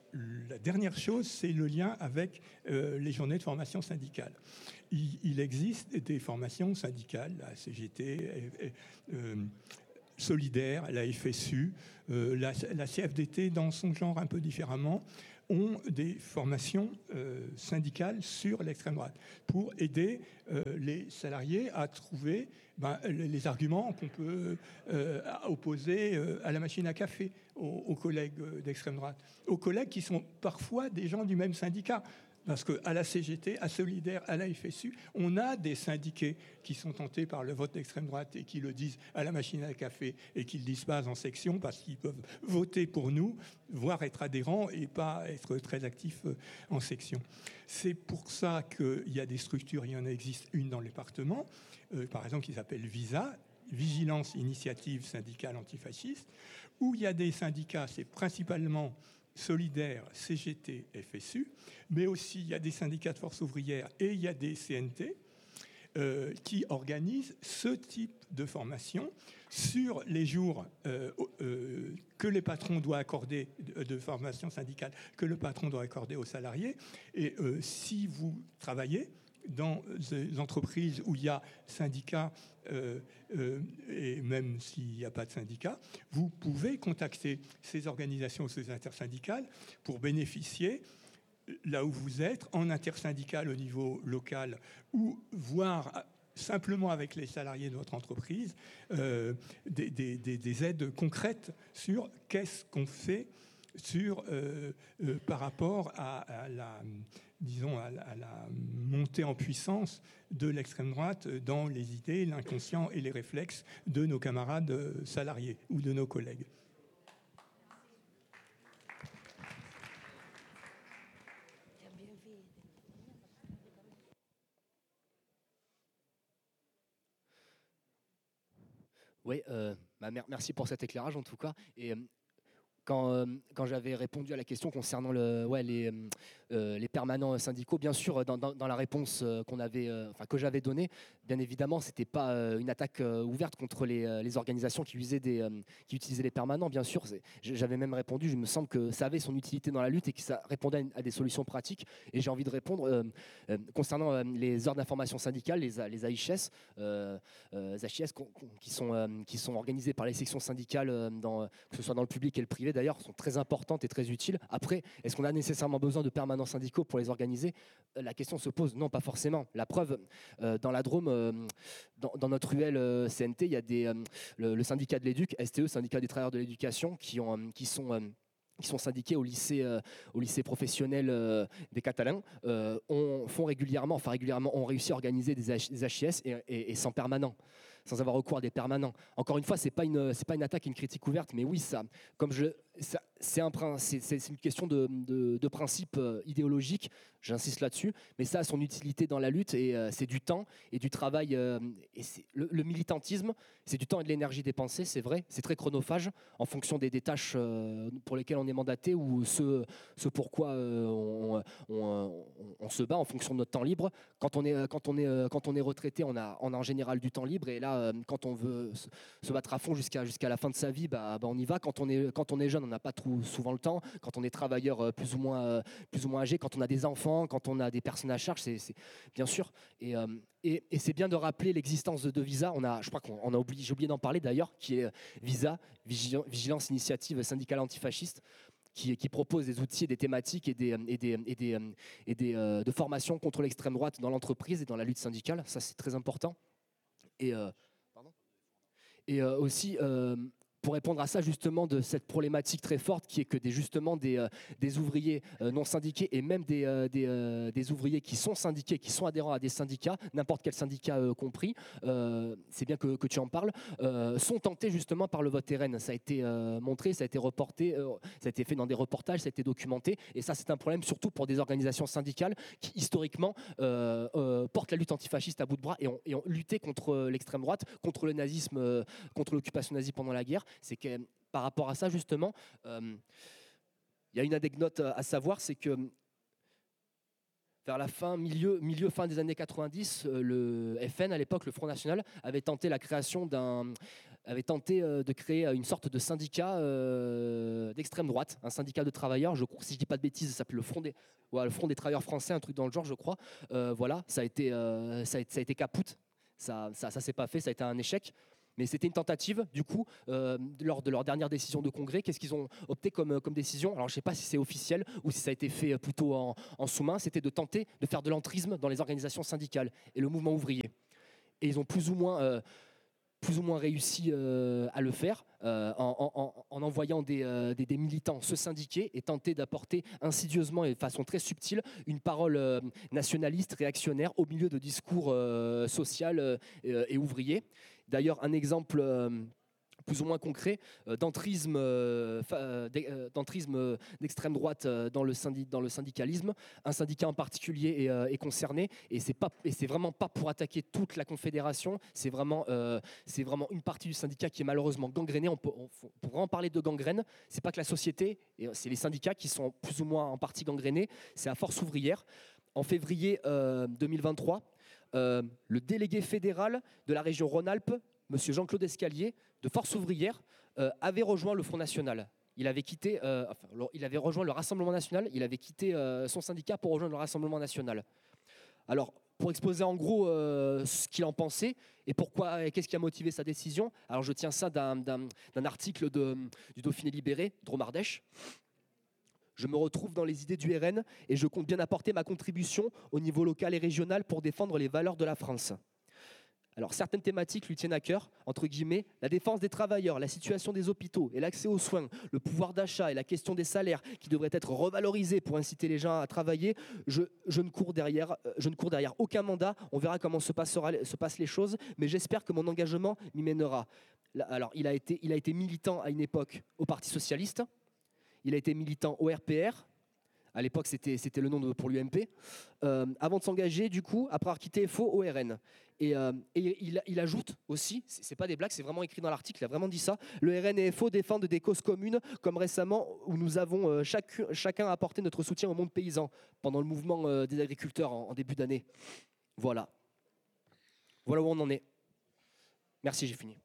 D: la dernière chose, c'est le lien avec euh, les journées de formation syndicale. Il, il existe des formations syndicales, la C G T, euh, Solidaire, la F S U, euh, la, la C F D T, dans son genre un peu différemment, ont des formations euh, syndicales sur l'extrême droite pour aider euh, les salariés à trouver ben, les arguments qu'on peut euh, opposer euh, à la machine à café aux, aux collègues d'extrême droite, aux collègues qui sont parfois des gens du même syndicat. Parce qu'à la C G T, à Solidaire, à la F S U, on a des syndiqués qui sont tentés par le vote d'extrême droite et qui le disent à la machine à café et qui ne le disent pas en section parce qu'ils peuvent voter pour nous, voire être adhérents et pas être très actifs en section. C'est pour ça qu'il y a des structures, il y en existe une dans le département, euh, par exemple qui s'appelle VISA, Vigilance Initiative Syndicale Antifasciste, où il y a des syndicats, c'est principalement Solidaire, C G T, F S U, mais aussi il y a des syndicats de force ouvrière et il y a des C N T euh, qui organisent ce type de formation sur les jours euh, euh, que les patrons doivent accorder, de, de formation syndicale, que le patron doit accorder aux salariés. Et euh, si vous travaillez dans des entreprises où il y a syndicats, euh, euh, et même s'il n'y a pas de syndicat, vous pouvez contacter ces organisations, ces intersyndicales, pour bénéficier, là où vous êtes, en intersyndical au niveau local, ou voir simplement avec les salariés de votre entreprise, euh, des, des, des, des aides concrètes sur qu'est-ce qu'on fait sur, euh, euh, par rapport à, à la... disons, à la, à la montée en puissance de l'extrême droite dans les idées, l'inconscient et les réflexes de nos camarades salariés ou de nos collègues.
A: Oui, euh, bah, merci pour cet éclairage en tout cas. Et, euh, Quand, euh, quand j'avais répondu à la question concernant le, ouais, les, euh, les permanents syndicaux, bien sûr, dans, dans, dans la réponse euh, qu'on avait, euh, enfin, que j'avais donnée, bien évidemment, ce n'était pas euh, une attaque euh, ouverte contre les, euh, les organisations qui, usaient des, euh, qui utilisaient les permanents, bien sûr. J'avais même répondu, il me semble que ça avait son utilité dans la lutte et que ça répondait à, une, à des solutions pratiques. Et j'ai envie de répondre euh, euh, concernant euh, les heures d'information syndicale, les, les A H S, euh, euh, A H S qui sont, euh, qui sont organisées par les sections syndicales, euh, dans, que ce soit dans le public et le privé, d'ailleurs, sont très importantes et très utiles. Après, est-ce qu'on a nécessairement besoin de permanents syndicaux pour les organiser ? La question se pose, non, pas forcément. La preuve, euh, dans la Drôme, euh, dans, dans notre U L euh, C N T, il y a des, euh, le, le syndicat de l'éduc, S T E, syndicat des travailleurs de l'éducation, qui, ont, euh, qui sont... Euh, qui sont syndiqués au lycée, euh, au lycée professionnel euh, des Catalans, euh, on, font régulièrement, enfin régulièrement, ont réussi à organiser des, H, des H I S et, et, et sans permanent, sans avoir recours à des permanents. Encore une fois, c'est pas une, c'est pas une attaque, une critique ouverte, mais oui, ça, comme je, ça, c'est, un, c'est, c'est une question de, de, de principe idéologique, j'insiste là-dessus, mais ça a son utilité dans la lutte et euh, c'est du temps et du travail. Euh, et c'est, le, le militantisme, c'est du temps et de l'énergie dépensée, c'est vrai, c'est très chronophage en fonction des, des tâches euh, pour lesquelles on est mandaté ou ce, ce pourquoi euh, on, on, on, on se bat en fonction de notre temps libre. Quand on est, quand on est, quand on est retraité, on a, on a en général du temps libre et là, quand on veut se, se battre à fond jusqu'à, jusqu'à la fin de sa vie, bah, bah on y va. Quand on est, quand on est jeune, on n'a pas trop souvent le temps. Quand on est travailleur plus ou moins, plus ou moins âgé, quand on a des enfants, quand on a des personnes à charge, c'est, c'est bien sûr. Et, euh, et, et c'est bien de rappeler l'existence de, de Visa. On a, je crois qu'on a oublié, j'ai oublié d'en parler d'ailleurs, qui est Visa, Vigilance Initiative Syndicale Antifasciste, qui, qui propose des outils, des thématiques et des, et des, et des, et des euh, de formation contre l'extrême droite dans l'entreprise et dans la lutte syndicale. Ça, c'est très important. Et, euh, pardon et euh, aussi. Euh, pour répondre à ça, justement, de cette problématique très forte qui est que des, justement des, euh, des ouvriers euh, non syndiqués et même des, euh, des, euh, des ouvriers qui sont syndiqués, qui sont adhérents à des syndicats, n'importe quel syndicat euh, compris, euh, c'est bien que, que tu en parles, euh, sont tentés justement par le vote R N. Ça a été euh, montré, ça a été reporté, euh, ça a été fait dans des reportages, ça a été documenté. Et ça, c'est un problème surtout pour des organisations syndicales qui, historiquement, euh, euh, portent la lutte antifasciste à bout de bras et ont, et ont lutté contre l'extrême droite, contre le nazisme, euh, contre l'occupation nazie pendant la guerre. C'est que par rapport à ça, justement, il euh, y a une anecdote à savoir, c'est que vers la fin, milieu, milieu, fin des années quatre-vingt-dix, euh, le F N, à l'époque, le Front National, avait tenté la création d'un, avait tenté euh, de créer une sorte de syndicat euh, d'extrême droite, un syndicat de travailleurs. Je crois, si je dis pas de bêtises, ça s'appelle le Front des, ouais, le Front des travailleurs français, un truc dans le genre, je crois. Euh, voilà, ça a été, euh, ça a été, ça a été capoute. Ça, ça, ça s'est pas fait, ça a été un échec. Mais c'était une tentative, du coup, euh, lors de leur dernière décision de congrès. Qu'est-ce qu'ils ont opté comme, comme décision? Alors, je ne sais pas si c'est officiel ou si ça a été fait plutôt en, en sous-main. C'était de tenter de faire de l'entrisme dans les organisations syndicales et le mouvement ouvrier. Et ils ont plus ou moins, euh, plus ou moins réussi euh, à le faire euh, en, en, en envoyant des, euh, des, des militants se syndiquer et tenter d'apporter insidieusement et de façon très subtile une parole euh, nationaliste, réactionnaire au milieu de discours euh, social euh, et ouvriers. D'ailleurs, un exemple euh, plus ou moins concret euh, d'entrisme, euh, euh, d'entrisme d'extrême droite euh, dans, le syndi- dans le syndicalisme. Un syndicat en particulier est, euh, est concerné et c'est pas et c'est vraiment pas pour attaquer toute la confédération. C'est vraiment euh, c'est vraiment une partie du syndicat qui est malheureusement gangrénée. On peut, on, on pourrait en parler de gangrène. C'est pas que la société, c'est les syndicats qui sont plus ou moins en partie gangrénés. C'est à Force ouvrière. En février euh, deux mille vingt-trois. Euh, le délégué fédéral de la région Rhône-Alpes, M. Jean-Claude Escalier, de Force ouvrière, euh, avait rejoint le Front National. Il avait, quitté, euh, enfin, il avait rejoint le Rassemblement national, il avait quitté euh, son syndicat pour rejoindre le Rassemblement national. Alors, pour exposer en gros euh, ce qu'il en pensait et pourquoi, et qu'est-ce qui a motivé sa décision, alors je tiens ça d'un, d'un, d'un article de, du Dauphiné libéré, Dromardèche. Je me retrouve dans les idées du R N et je compte bien apporter ma contribution au niveau local et régional pour défendre les valeurs de la France. Alors, certaines thématiques lui tiennent à cœur, entre guillemets, la défense des travailleurs, la situation des hôpitaux et l'accès aux soins, le pouvoir d'achat et la question des salaires qui devraient être revalorisés pour inciter les gens à travailler. Je, je, ne, cours derrière, je ne cours derrière aucun mandat, on verra comment se, passera, se passent les choses, mais j'espère que mon engagement m'y mènera. Alors, il a été, il a été militant à une époque au Parti socialiste. Il a été militant au R P R. À l'époque, c'était, c'était le nom de, pour l'U M P. Euh, avant de s'engager, du coup, après avoir quitté F O, au R N. Et, euh, et il, il ajoute aussi, c'est, c'est pas des blagues, c'est vraiment écrit dans l'article, il a vraiment dit ça, le R N et F O défendent des causes communes, comme récemment, où nous avons euh, chaque, chacun apporté notre soutien au monde paysan, pendant le mouvement euh, des agriculteurs en, en début d'année. Voilà. Voilà où on en est. Merci, j'ai fini.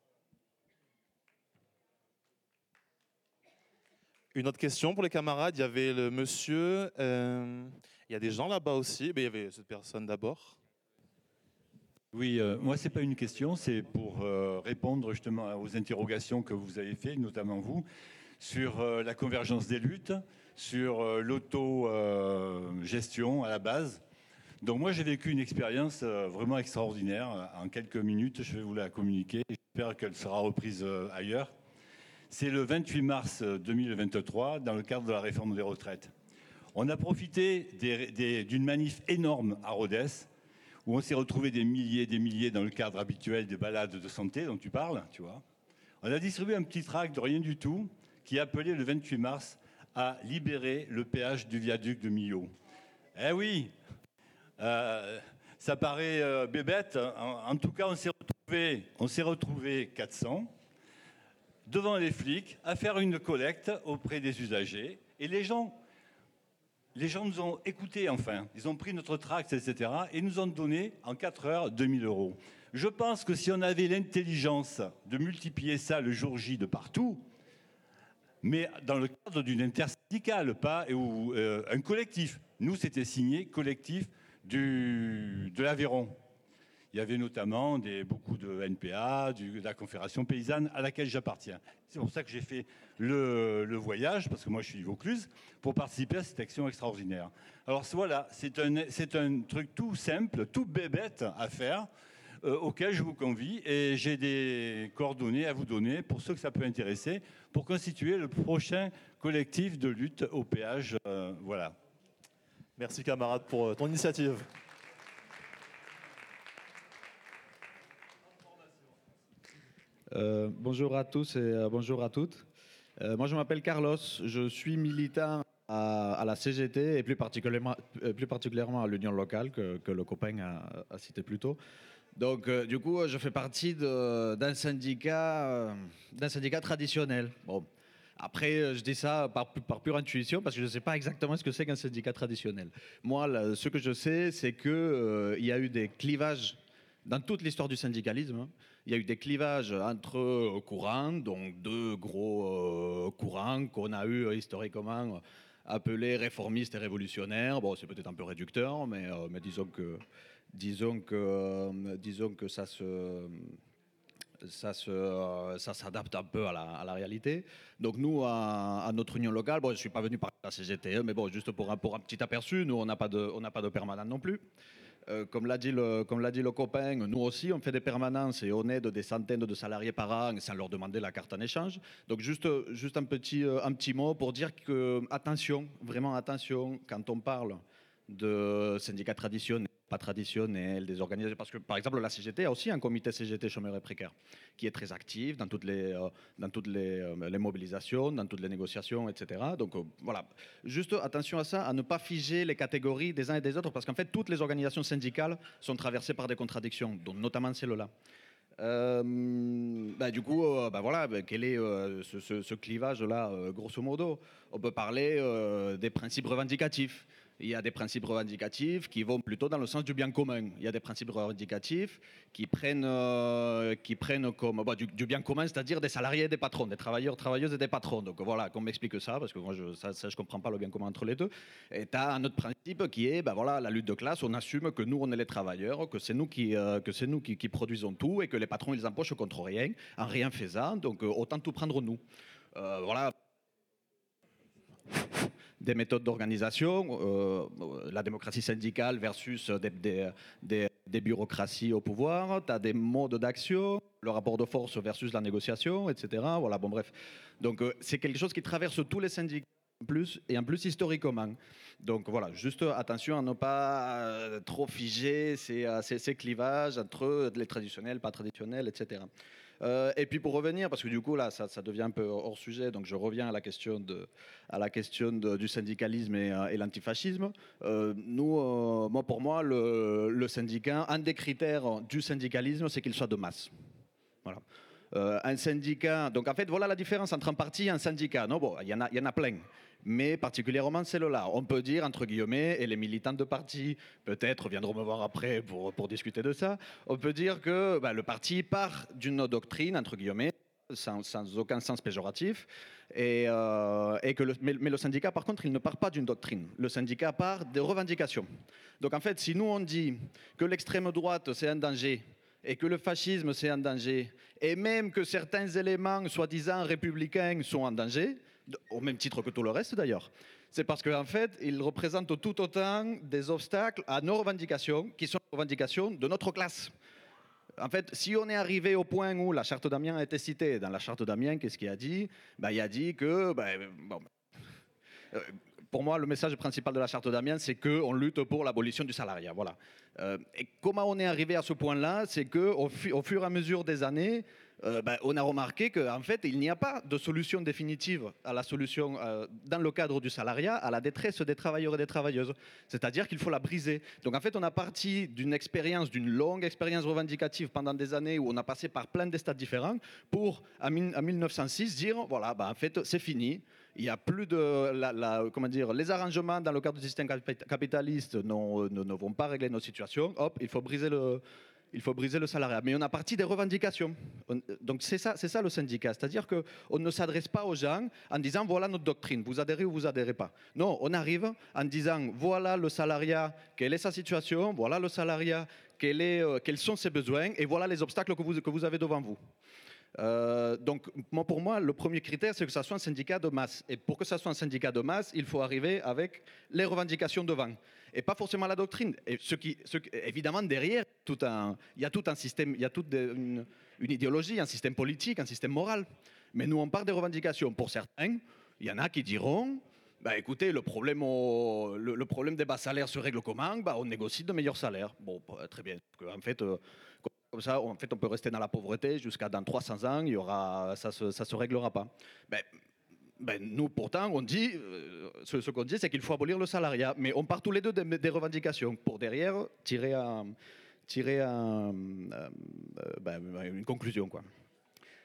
C: Une autre question pour les camarades. Il y avait le monsieur. Euh, il y a des gens là-bas aussi. Mais il y avait cette personne d'abord.
E: Oui, euh, moi, ce n'est pas une question. C'est pour euh, répondre justement aux interrogations que vous avez faites, notamment vous, sur euh, la convergence des luttes, sur euh, l'auto-gestion euh, à la base. Donc moi, j'ai vécu une expérience euh, vraiment extraordinaire. En quelques minutes, je vais vous la communiquer. J'espère qu'elle sera reprise euh, ailleurs. C'est le vingt-huit mars deux mille vingt-trois, dans le cadre de la réforme des retraites. On a profité des, des, d'une manif énorme à Rodez, où on s'est retrouvé des milliers et des milliers dans le cadre habituel des balades de santé dont tu parles, tu vois. On a distribué un petit tract de rien du tout qui appelait le vingt-huit mars à libérer le péage du viaduc de Millau. Eh oui, euh, ça paraît euh, bébête. En, en tout cas, on s'est retrouvé, on s'est retrouvé quatre cents devant les flics à faire une collecte auprès des usagers. Et les gens, les gens nous ont écoutés, enfin. Ils ont pris notre tract, et cetera, et nous ont donné en quatre heures deux mille euros. Je pense que si on avait l'intelligence de multiplier ça le jour J de partout, mais dans le cadre d'une intersyndicale, pas ou euh, un collectif. Nous, c'était signé collectif du, de l'Aveyron. Il y avait notamment des, beaucoup de N P A, du, de la Confédération paysanne à laquelle j'appartiens. C'est pour ça que j'ai fait le, le voyage, parce que moi je suis Vaucluse, pour participer à cette action extraordinaire. Alors voilà, c'est un, c'est un truc tout simple, tout bébête à faire, euh, auquel je vous convie, et j'ai des coordonnées à vous donner pour ceux que ça peut intéresser, pour constituer le prochain collectif de lutte au péage. Euh, voilà.
C: Merci camarade pour ton initiative.
F: Euh, bonjour à tous et euh, bonjour à toutes. Euh, moi, je m'appelle Carlos. Je suis militant à, à la C G T et plus particulièrement, euh, plus particulièrement à l'Union locale que, que le copain a, a cité plus tôt. Donc, euh, du coup, je fais partie de, d'un syndicat, euh, d'un syndicat traditionnel. Bon, Après, je dis ça par, par pure intuition parce que je ne sais pas exactement ce que c'est qu'un syndicat traditionnel. Moi, là, ce que je sais, c'est qu'il euh, y a eu des clivages dans toute l'histoire du syndicalisme. Hein. Il y a eu des clivages entre courants, donc deux gros euh, courants qu'on a eu euh, historiquement appelés réformistes et révolutionnaires. Bon, c'est peut-être un peu réducteur, mais, euh, mais disons que, disons que, euh, disons que ça se... Ça, se, ça s'adapte un peu à la, à la réalité. Donc nous, à, à notre union locale, bon, je ne suis pas venu par la C G T E, mais bon, juste pour un, pour un petit aperçu, nous, on n'a pas de, on n'a pas de permanent non plus. Euh, comme l'a dit le, comme l'a dit le copain, nous aussi, on fait des permanences et on aide des centaines de salariés par an sans leur demander la carte en échange. Donc juste, juste un, petit, un petit mot pour dire que, attention, vraiment attention, quand on parle de syndicats traditionnels, pas traditionnels, des organisations, parce que par exemple la C G T a aussi un comité C G T chômeurs et précaires qui est très actif dans toutes les, euh, dans toutes les, euh, les mobilisations, dans toutes les négociations, et cetera. Donc euh, voilà, juste attention à ça, à ne pas figer les catégories des uns et des autres, parce qu'en fait toutes les organisations syndicales sont traversées par des contradictions, dont notamment celle-là. Euh, bah, du coup, euh, bah, voilà, bah, quel est euh, ce, ce, ce clivage-là, euh, grosso modo? On peut parler euh, des principes revendicatifs. Il y a des principes revendicatifs qui vont plutôt dans le sens du bien commun. Il y a des principes revendicatifs qui prennent, euh, qui prennent comme bah, du, du bien commun, c'est-à-dire des salariés et des patrons, des travailleurs, travailleuses et des patrons. Donc voilà, qu'on m'explique ça, parce que moi, je, ça, ça, je comprends pas le bien commun entre les deux. Et tu as un autre principe qui est, bah, voilà, la lutte de classe. On assume que nous, on est les travailleurs, que c'est nous qui, euh, que c'est nous qui, qui produisons tout et que les patrons, ils empochent contre rien, en rien faisant. Donc euh, autant tout prendre nous. Euh, voilà. Des méthodes d'organisation, euh, la démocratie syndicale versus des, des, des, des bureaucraties au pouvoir, tu as des modes d'action, le rapport de force versus la négociation, et cetera. Voilà, bon bref. Donc euh, c'est quelque chose qui traverse tous les syndicats en plus, et en plus historiquement. Donc voilà, juste attention à ne pas euh, trop figer ces, ces, ces clivages entre les traditionnels, pas traditionnels, et cetera. Euh, et puis pour revenir, parce que du coup là ça, ça devient un peu hors sujet, donc je reviens à la question, de, à la question de, du syndicalisme et, euh, et l'antifascisme. Euh, nous, euh, moi, pour moi, le, le syndicat, un des critères du syndicalisme, c'est qu'il soit de masse. Voilà. Euh, un syndicat, donc en fait voilà la différence entre un parti et un syndicat. Non, bon, il y en a, il y en a plein. Mais particulièrement celle-là. On peut dire, entre guillemets, et les militants de parti, peut-être, viendront me voir après pour, pour discuter de ça, on peut dire que bah, le parti part d'une doctrine, entre guillemets, sans, sans aucun sens péjoratif, et, euh, et que le, mais, mais le syndicat, par contre, il ne part pas d'une doctrine. Le syndicat part des revendications. Donc en fait, si nous on dit que l'extrême droite, c'est un danger, et que le fascisme, c'est un danger, et même que certains éléments, soi-disant républicains, sont en danger, au même titre que tout le reste d'ailleurs, c'est parce qu'en fait, ils représentent tout autant des obstacles à nos revendications, qui sont les revendications de notre classe. En fait, si on est arrivé au point où la charte d'Amiens a été citée, dans la charte d'Amiens, qu'est-ce qu'il a dit? Ben, il a dit que... Ben, bon, euh, pour moi, le message principal de la charte d'Amiens, c'est qu'on lutte pour l'abolition du salariat. Voilà. Euh, et comment on est arrivé à ce point-là? C'est qu'au fu- au fur et à mesure des années, euh, ben, on a remarqué qu'en fait, il n'y a pas de solution définitive à la solution, euh, dans le cadre du salariat, à la détresse des travailleurs et des travailleuses. C'est-à-dire qu'il faut la briser. Donc en fait, on a parti d'une expérience, d'une longue expérience revendicative pendant des années où on a passé par plein de stades différents pour, à, à mille neuf cent six, dire, voilà, ben, en fait, c'est fini. Il n'y a plus de... La, la, comment dire, les arrangements dans le cadre du système capitaliste ne, ne, ne vont pas régler nos situations. Hop, il faut briser le... Il faut briser le salariat. Mais on a parti des revendications. On, donc c'est ça, c'est ça le syndicat. C'est-à-dire qu'on ne s'adresse pas aux gens en disant voilà notre doctrine, vous adhérez ou vous adhérez pas. Non, on arrive en disant voilà le salariat, quelle est sa situation, voilà le salariat, quel est, euh, quels sont ses besoins et voilà les obstacles que vous, que vous avez devant vous. Euh, donc moi, pour moi, le premier critère, c'est que ça soit un syndicat de masse. Et pour que ça soit un syndicat de masse, il faut arriver avec les revendications devant. Et pas forcément la doctrine. Et ce qui, ce, évidemment, derrière, tout un, il y a tout un système, il y a toute de, une, une idéologie, un système politique, un système moral. Mais nous, on part des revendications. Pour certains, il y en a qui diront, bah, écoutez, le problème, au, le, le problème des bas salaires se règle comment? Bah, on négocie de meilleurs salaires. Bon, très bien. En fait... Euh, Comme ça, en fait, on peut rester dans la pauvreté jusqu'à dans trois cents ans, il y aura, ça ne se, ça se réglera pas. Ben, ben, nous, pourtant, on dit, euh, ce, ce qu'on dit, c'est qu'il faut abolir le salariat. Mais on part tous les deux des, des revendications pour derrière tirer, un, tirer un, euh, ben, une conclusion, quoi.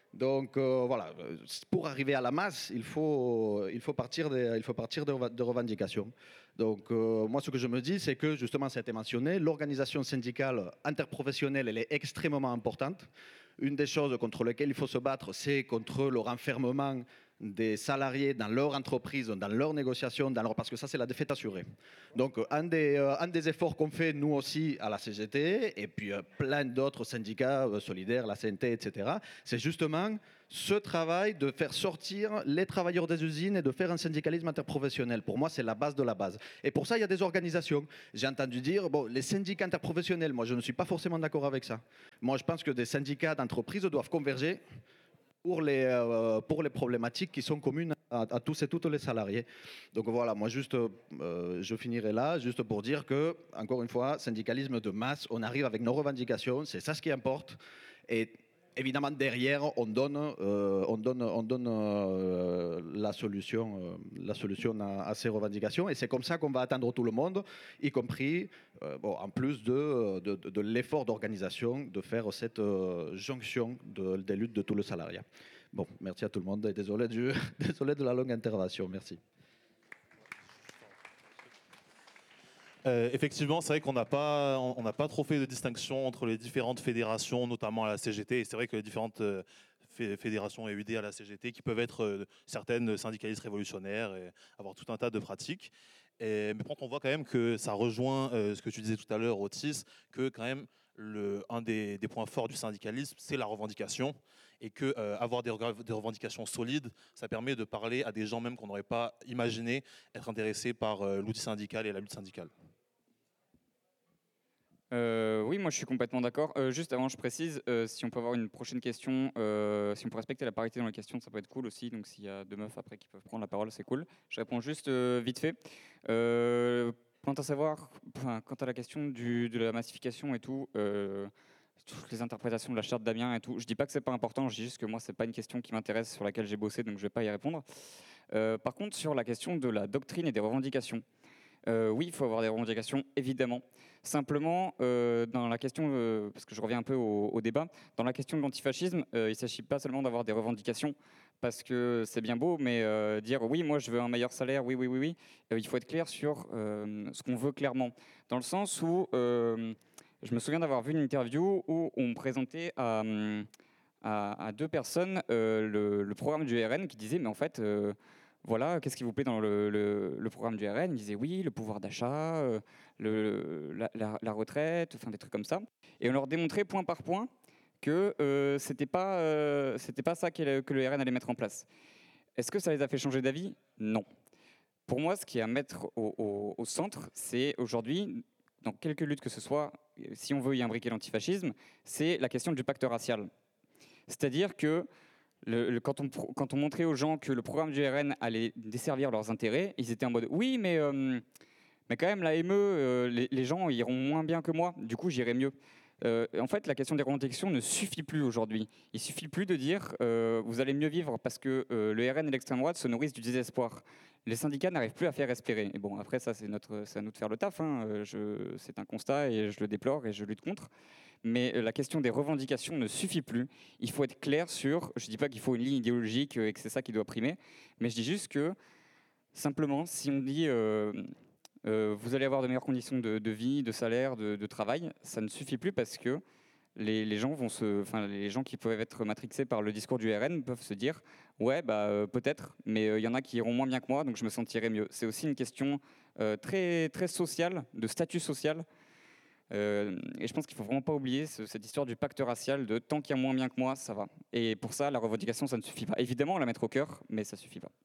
F: Donc euh, voilà, pour arriver à la masse, il faut, il faut partir, des, il faut partir de, de revendications. Donc euh, moi, ce que je me dis, c'est que justement, ça a été mentionné, l'organisation syndicale interprofessionnelle, elle est extrêmement importante. Une des choses contre lesquelles il faut se battre, c'est contre le renfermement des salariés dans leur entreprise, dans leurs négociations, dans leur... parce que ça, c'est la défaite assurée. Donc, un des, euh, un des efforts qu'on fait, nous aussi, à la C G T, et puis euh, plein d'autres syndicats euh, solidaires, la C N T, et cetera, c'est justement ce travail de faire sortir les travailleurs des usines et de faire un syndicalisme interprofessionnel. Pour moi, c'est la base de la base. Et pour ça, il y a des organisations. J'ai entendu dire, bon, les syndicats interprofessionnels, moi, je ne suis pas forcément d'accord avec ça. Moi, je pense que des syndicats d'entreprise doivent converger pour les, euh, pour les problématiques qui sont communes à, à tous et toutes les salariés. Donc voilà, moi juste, euh, je finirai là, juste pour dire que, encore une fois, syndicalisme de masse, on arrive avec nos revendications, c'est ça ce qui importe. Et évidemment, derrière, on donne, euh, on donne, on donne euh, la solution, euh, la solution à, à ces revendications. Et c'est comme ça qu'on va atteindre tout le monde, y compris, euh, bon, en plus de, de, de l'effort d'organisation, de faire cette euh, jonction de, des luttes de tout le salariat. Bon, merci à tout le monde et désolé, du, désolé de la longue intervention. Merci.
C: Euh, effectivement, c'est vrai qu'on n'a pas, on n'a pas trop fait de distinction entre les différentes fédérations, notamment à la C G T. Et c'est vrai que les différentes euh, fédérations et U D à la C G T, qui peuvent être euh, certaines syndicalistes révolutionnaires et avoir tout un tas de pratiques. Et, mais quand on voit quand même que ça rejoint euh, ce que tu disais tout à l'heure, Otis, que quand même le, un des, des points forts du syndicalisme, c'est la revendication. Et que euh, avoir des, des revendications solides, ça permet de parler à des gens même qu'on n'aurait pas imaginé être intéressés par euh, l'outil syndical et la lutte syndicale.
B: Euh, oui, moi je suis complètement d'accord. Euh, juste avant, je précise, euh, si on peut avoir une prochaine question, euh, si on peut respecter la parité dans les questions, ça peut être cool aussi. Donc s'il y a deux meufs après qui peuvent prendre la parole, c'est cool. Je réponds juste euh, vite fait. Euh, quant à savoir, enfin, quant à la question du, de la massification et tout, euh, toutes les interprétations de la charte d'Amiens et tout, je dis pas que c'est pas important, je dis juste que moi c'est pas une question qui m'intéresse, sur laquelle j'ai bossé, donc je vais pas y répondre. Euh, par contre, sur la question de la doctrine et des revendications. Euh, oui, il faut avoir des revendications, évidemment. Simplement, euh, dans la question, euh, parce que je reviens un peu au, au débat, dans la question de l'antifascisme, euh, il ne s'agit pas seulement d'avoir des revendications, parce que c'est bien beau, mais euh, dire oui, moi je veux un meilleur salaire, oui, oui, oui, oui, euh, il faut être clair sur euh, ce qu'on veut clairement. Dans le sens où, euh, je me souviens d'avoir vu une interview où on présentait à, à, à deux personnes euh, le, le programme du R N qui disait, mais en fait... Euh, Voilà, qu'est-ce qui vous plaît dans le, le, le programme du R N? Ils disaient oui, le pouvoir d'achat, euh, le, la, la, la retraite, enfin des trucs comme ça. Et on leur démontrait point par point que euh, c'était pas, euh, c'était pas ça que, que le R N allait mettre en place. Est-ce que ça les a fait changer d'avis? Non. Pour moi, ce qui est à mettre au, au, au centre, c'est aujourd'hui, dans quelque lutte que ce soit, si on veut y imbriquer l'antifascisme, c'est la question du pacte racial. C'est-à-dire que Le, le, quand, on, quand on montrait aux gens que le programme du R N allait desservir leurs intérêts, ils étaient en mode oui, mais, euh, mais quand même, la M E, euh, les, les gens iront moins bien que moi, du coup, j'irai mieux. Euh, en fait, la question des revendications ne suffit plus aujourd'hui. Il suffit plus de dire euh, vous allez mieux vivre parce que euh, le R N et l'extrême droite se nourrissent du désespoir. Les syndicats n'arrivent plus à faire respirer. Et bon, après, ça, c'est notre, c'est à nous de faire le taf. Hein. Je, c'est un constat et je le déplore et je lutte contre. Mais la question des revendications ne suffit plus. Il faut être clair sur, je ne dis pas qu'il faut une ligne idéologique et que c'est ça qui doit primer, mais je dis juste que, simplement, si on dit euh, euh, vous allez avoir de meilleures conditions de, de vie, de salaire, de, de travail, ça ne suffit plus parce que les, les gens vont se, enfin, les gens qui peuvent être matrixés par le discours du R N peuvent se dire ouais, bah, euh, peut-être, mais il euh, y en a qui iront moins bien que moi, donc je me sentirai mieux. C'est aussi une question euh, très, très sociale, de statut social. Euh, et je pense qu'il ne faut vraiment pas oublier ce, cette histoire du pacte racial de tant qu'il y a moins bien que moi, ça va. Et pour ça, la revendication, ça ne suffit pas. Évidemment, la mettre au cœur, mais ça ne suffit pas.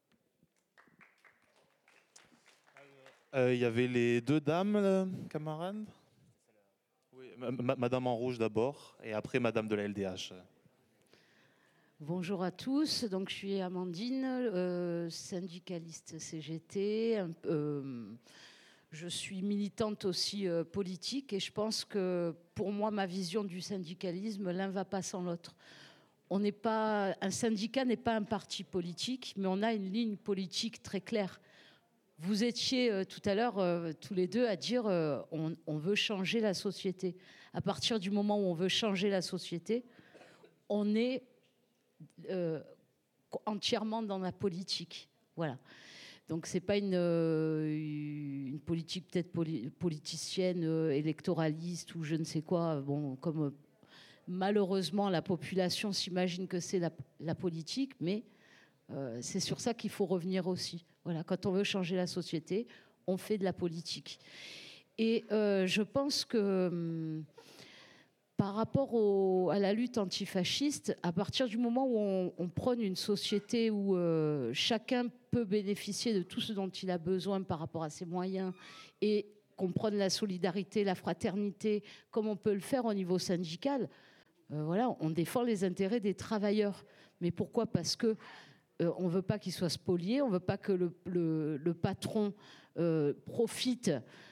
C: Il euh, y avait les deux dames, euh, camarades. Oui, Madame en rouge d'abord, et après Madame de la L D H.
G: Bonjour à tous, donc je suis Amandine, euh, syndicaliste C G T. Euh, Je suis militante aussi euh, politique et je pense que pour moi, ma vision du syndicalisme, l'un ne va pas sans l'autre. On n'est pas, un syndicat n'est pas un parti politique, mais on a une ligne politique très claire. Vous étiez euh, tout à l'heure euh, tous les deux à dire euh, on, on veut changer la société. À partir du moment où on veut changer la société, on est euh, entièrement dans la politique. Voilà. Donc c'est pas une, euh, une politique peut-être poli- politicienne, euh, électoraliste ou je ne sais quoi. Bon, comme euh, malheureusement la population s'imagine que c'est la, la politique, mais euh, c'est sur ça qu'il faut revenir aussi. Voilà, quand on veut changer la société, on fait de la politique. Et euh, je pense que hum, par rapport au, à la lutte antifasciste, à partir du moment où on, on prône une société où euh, chacun peut bénéficier de tout ce dont il a besoin par rapport à ses moyens et qu'on prône la solidarité, la fraternité, comme on peut le faire au niveau syndical, euh, voilà, on défend les intérêts des travailleurs. Mais pourquoi ? Parce que euh, on ne veut pas qu'ils soient spoliés, on ne veut pas que le, le, le patron euh, profite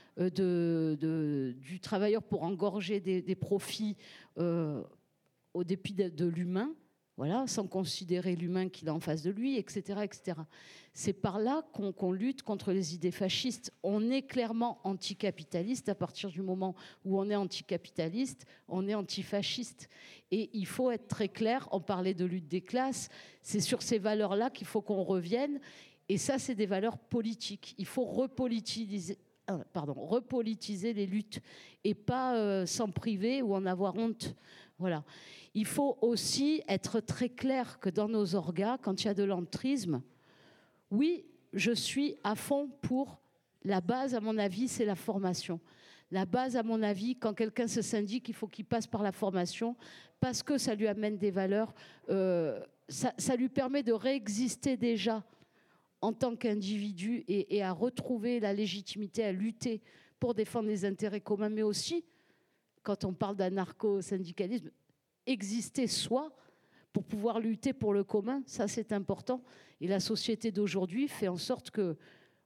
G: De, de, du travailleur pour engorger des, des profits euh, au dépit de, de l'humain, voilà, sans considérer l'humain qu'il a en face de lui, et cetera, et cetera. C'est par là qu'on, qu'on lutte contre les idées fascistes. On est clairement anticapitaliste. À partir du moment où on est anticapitaliste, on est antifasciste. Et il faut être très clair, on parlait de lutte des classes, c'est sur ces valeurs-là qu'il faut qu'on revienne. Et ça, c'est des valeurs politiques. Il faut repolitiser Pardon, repolitiser les luttes et pas euh, s'en priver ou en avoir honte. Voilà. Il faut aussi être très clair que dans nos orgas, quand il y a de l'entrisme, oui, je suis à fond pour la base, à mon avis, c'est la formation. La base, à mon avis, quand quelqu'un se syndique, il faut qu'il passe par la formation parce que ça lui amène des valeurs, euh, ça, ça lui permet de réexister déjà en tant qu'individu et, et à retrouver la légitimité, à lutter pour défendre les intérêts communs, mais aussi, quand on parle d'anarcho-syndicalisme, exister soi pour pouvoir lutter pour le commun, ça c'est important. Et la société d'aujourd'hui fait en sorte que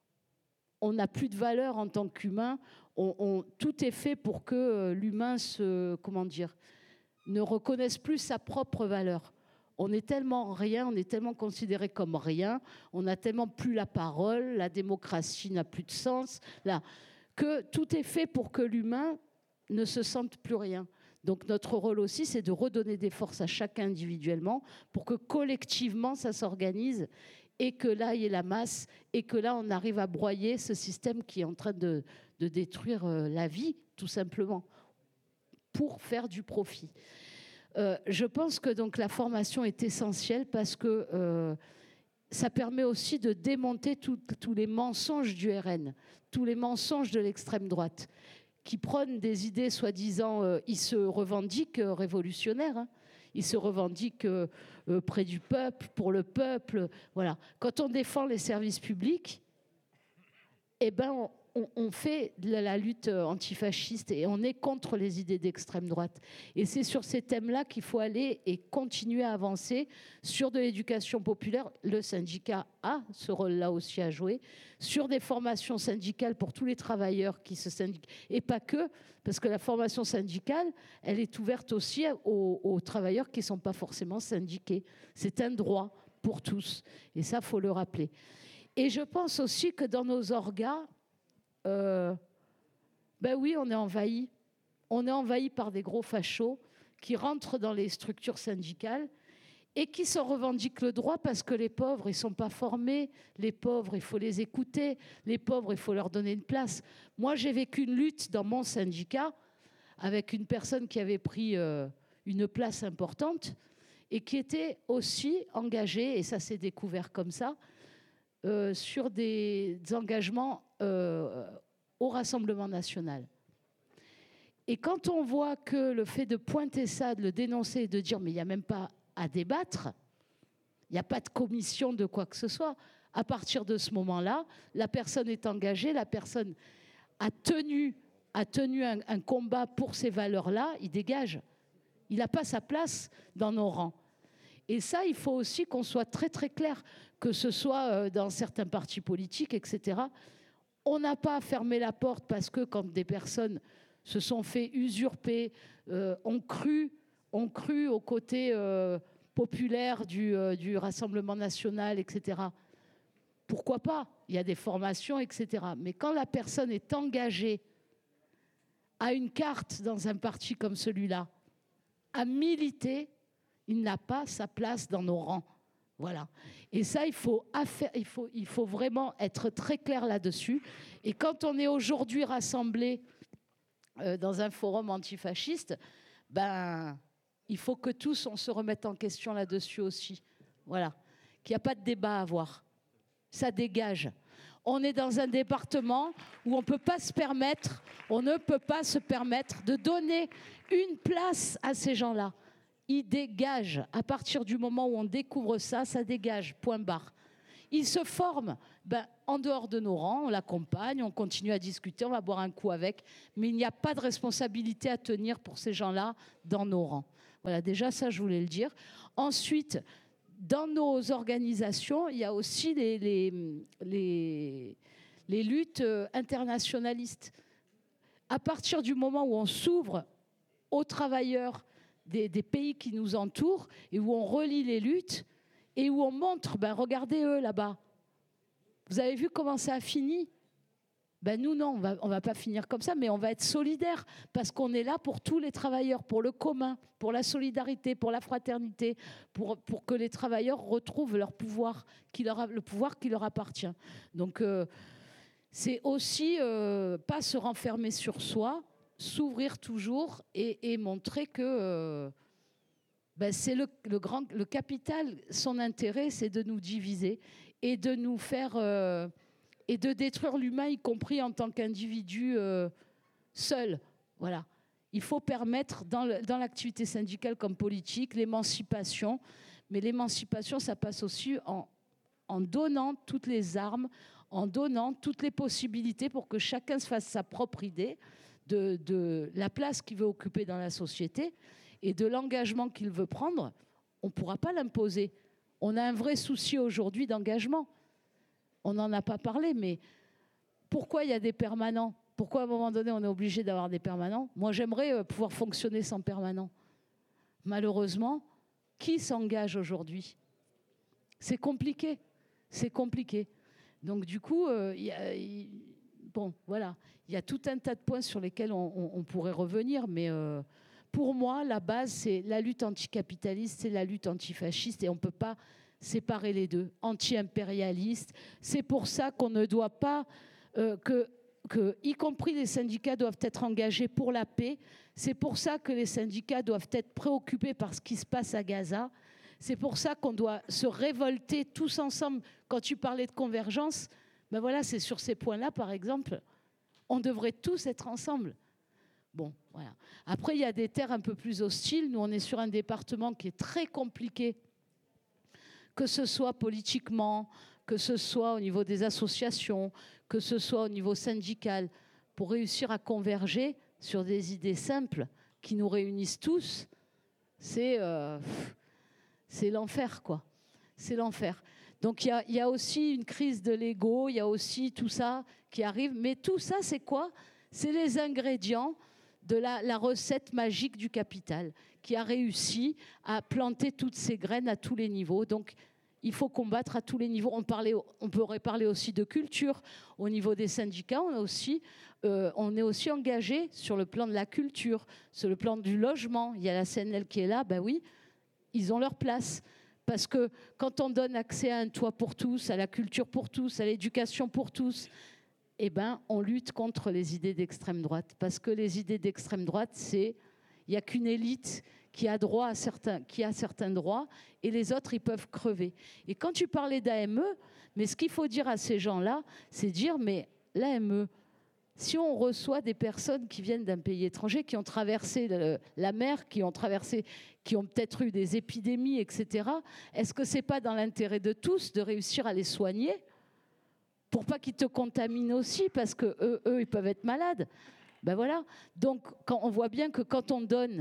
G: on n'a plus de valeur en tant qu'humain. On, on, tout est fait pour que l'humain se, comment dire, ne reconnaisse plus sa propre valeur. On est tellement rien, on est tellement considéré comme rien, on n'a tellement plus la parole, la démocratie n'a plus de sens, là, que tout est fait pour que l'humain ne se sente plus rien. Donc notre rôle aussi, c'est de redonner des forces à chacun individuellement pour que collectivement, ça s'organise et que là, il y ait la masse et que là, on arrive à broyer ce système qui est en train de, de détruire la vie, tout simplement, pour faire du profit. Euh, je pense que donc la formation est essentielle parce que euh, ça permet aussi de démonter tous les mensonges du R N, tous les mensonges de l'extrême droite, qui prônent des idées soi-disant, euh, ils se revendiquent euh, révolutionnaires, hein, ils se revendiquent euh, euh, près du peuple, pour le peuple. Voilà. Quand on défend les services publics, eh ben on, on, on fait de la lutte antifasciste et on est contre les idées d'extrême droite. Et c'est sur ces thèmes-là qu'il faut aller et continuer à avancer sur de l'éducation populaire. Le syndicat a ce rôle-là aussi à jouer, sur des formations syndicales pour tous les travailleurs qui se syndiquent, et pas que, parce que la formation syndicale, elle est ouverte aussi aux, aux travailleurs qui ne sont pas forcément syndiqués. C'est un droit pour tous, et ça, il faut le rappeler. Et je pense aussi que dans nos orgas, euh, ben oui, on est envahi. On est envahi par des gros fachos qui rentrent dans les structures syndicales et qui s'en revendiquent le droit parce que les pauvres, ils ne sont pas formés. Les pauvres, il faut les écouter. Les pauvres, il faut leur donner une place. Moi, j'ai vécu une lutte dans mon syndicat avec une personne qui avait pris euh, une place importante et qui était aussi engagée, et ça s'est découvert comme ça, Euh, sur des, des engagements euh, au Rassemblement national. Et quand on voit que le fait de pointer ça, de le dénoncer et de dire mais il n'y a même pas à débattre, il n'y a pas de commission de quoi que ce soit, à partir de ce moment-là, la personne est engagée, la personne a tenu, a tenu un, un combat pour ces valeurs-là, il dégage. Il n'a pas sa place dans nos rangs. Et ça, il faut aussi qu'on soit très très clair, que ce soit dans certains partis politiques, et cetera. On n'a pas fermé la porte parce que quand des personnes se sont fait usurper, euh, ont cru, ont cru au côté euh, populaire du, euh, du Rassemblement national, et cetera. Pourquoi pas ? Il y a des formations, et cetera. Mais quand la personne est engagée à une carte dans un parti comme celui-là, à militer, il n'a pas sa place dans nos rangs. Voilà. Et ça, il faut, affaire, il faut, il faut vraiment être très clair là-dessus. Et quand on est aujourd'hui rassemblés euh, dans un forum antifasciste, ben, il faut que tous, on se remette en question là-dessus aussi. Voilà. Qu'il n'y a pas de débat à avoir. Ça dégage. On est dans un département où on peut pas se permettre, on ne peut pas se permettre de donner une place à ces gens-là. Ils dégagent. À partir du moment où on découvre ça, ça dégage, point barre. Ils se forment ben, en dehors de nos rangs, on l'accompagne, on continue à discuter, on va boire un coup avec, mais il n'y a pas de responsabilité à tenir pour ces gens-là dans nos rangs. Voilà, déjà ça, je voulais le dire. Ensuite, dans nos organisations, il y a aussi les, les, les, les luttes internationalistes. À partir du moment où on s'ouvre aux travailleurs des, des pays qui nous entourent et où on relie les luttes et où on montre, ben regardez eux là-bas. Vous avez vu comment ça a fini ? Ben nous, non, on va, on va pas finir comme ça, mais on va être solidaires parce qu'on est là pour tous les travailleurs, pour le commun, pour la solidarité, pour la fraternité, pour, pour que les travailleurs retrouvent leur pouvoir, qui leur a, le pouvoir qui leur appartient. Donc, euh, c'est aussi euh, pas se renfermer sur soi, s'ouvrir toujours et, et montrer que euh, ben c'est le, le, grand, le capital, son intérêt, c'est de nous diviser et de nous faire... Euh, et de détruire l'humain, y compris en tant qu'individu euh, seul. Voilà. Il faut permettre, dans, le, dans l'activité syndicale comme politique, l'émancipation. Mais l'émancipation, ça passe aussi en, en donnant toutes les armes, en donnant toutes les possibilités pour que chacun se fasse sa propre idée de, de la place qu'il veut occuper dans la société et de l'engagement qu'il veut prendre. On ne pourra pas l'imposer. On a un vrai souci aujourd'hui d'engagement. On n'en a pas parlé, mais pourquoi il y a des permanents ? Pourquoi à un moment donné on est obligé d'avoir des permanents ? Moi j'aimerais pouvoir fonctionner sans permanent. Malheureusement, qui s'engage aujourd'hui ? C'est compliqué, c'est compliqué. Donc du coup, euh, y a, y, bon voilà, il y a tout un tas de points sur lesquels on, on, on pourrait revenir, mais euh, pour moi la base c'est la lutte anticapitaliste, c'est la lutte antifasciste et on ne peut pas séparer les deux, anti-impérialiste. C'est pour ça qu'on ne doit pas, euh, que, que, y compris les syndicats doivent être engagés pour la paix. C'est pour ça que les syndicats doivent être préoccupés par ce qui se passe à Gaza. C'est pour ça qu'on doit se révolter tous ensemble. Quand tu parlais de convergence, ben voilà, c'est sur ces points-là, par exemple, on devrait tous être ensemble. Bon, voilà. Après, il y a des terres un peu plus hostiles. Nous, on est sur un département qui est très compliqué, que ce soit politiquement, que ce soit au niveau des associations, que ce soit au niveau syndical, pour réussir à converger sur des idées simples qui nous réunissent tous, c'est, euh, c'est l'enfer, quoi. C'est l'enfer. Donc il y, y a aussi une crise de l'ego, il y a aussi tout ça qui arrive. Mais tout ça, c'est quoi ? C'est les ingrédients de la, la recette magique du capital qui a réussi à planter toutes ces graines à tous les niveaux. Donc, il faut combattre à tous les niveaux. On, parlait, on pourrait parler aussi de culture. Au niveau des syndicats, on, a aussi, euh, on est aussi engagé sur le plan de la culture, sur le plan du logement. Il y a la C N L qui est là, ben oui, ils ont leur place. Parce que quand on donne accès à un toit pour tous, à la culture pour tous, à l'éducation pour tous, eh ben, on lutte contre les idées d'extrême droite. Parce que les idées d'extrême droite, c'est... Il n'y a qu'une élite qui a, droit à certains, qui a certains droits et les autres, ils peuvent crever. Et quand tu parlais d'A M E, mais ce qu'il faut dire à ces gens-là, c'est dire, mais l'A M E, si on reçoit des personnes qui viennent d'un pays étranger, qui ont traversé le, la mer, qui ont traversé, qui ont peut-être eu des épidémies, et cetera, est-ce que ce n'est pas dans l'intérêt de tous de réussir à les soigner pour pas qu'ils te contaminent aussi, parce que eux, eux ils peuvent être malades. Ben voilà. Donc, quand on voit bien que quand on donne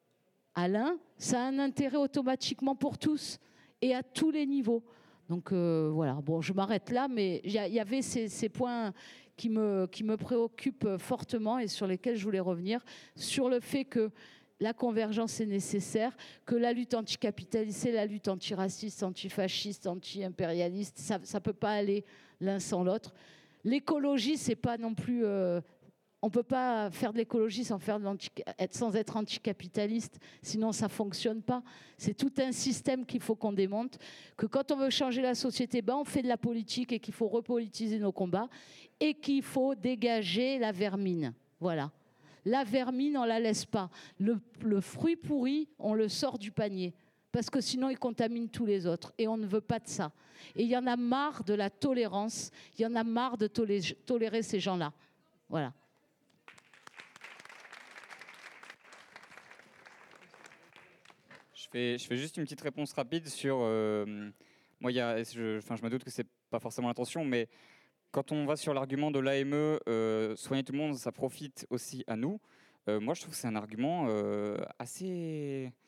G: à l'un, ça a un intérêt automatiquement pour tous et à tous les niveaux. Donc euh, voilà. Bon, je m'arrête là, mais il y, y avait ces, ces points qui me, qui me préoccupent fortement et sur lesquels je voulais revenir, sur le fait que la convergence est nécessaire, que la lutte anticapitaliste, c'est la lutte antiraciste, antifasciste, anti-impérialiste. Ça ne peut pas aller l'un sans l'autre. L'écologie, c'est pas non plus... Euh, On ne peut pas faire de l'écologie sans, faire de l'anti- être, sans être anticapitaliste, sinon ça ne fonctionne pas. C'est tout un système qu'il faut qu'on démonte, que quand on veut changer la société, ben on fait de la politique et qu'il faut repolitiser nos combats et qu'il faut dégager la vermine. Voilà. La vermine, on ne la laisse pas. Le, le fruit pourri, on le sort du panier. Parce que sinon, il contamine tous les autres. Et on ne veut pas de ça. Et il y en a marre de la tolérance. Il y en a marre de tolé- tolérer ces gens-là. Voilà.
B: Je fais, je fais juste une petite réponse rapide sur... euh, moi, il y a, je, enfin, je me doute que ce n'est pas forcément l'intention, mais quand on va sur l'argument de l'A M E, euh, soigner tout le monde, ça profite aussi à nous. Euh, moi, je trouve que c'est un argument euh, assez...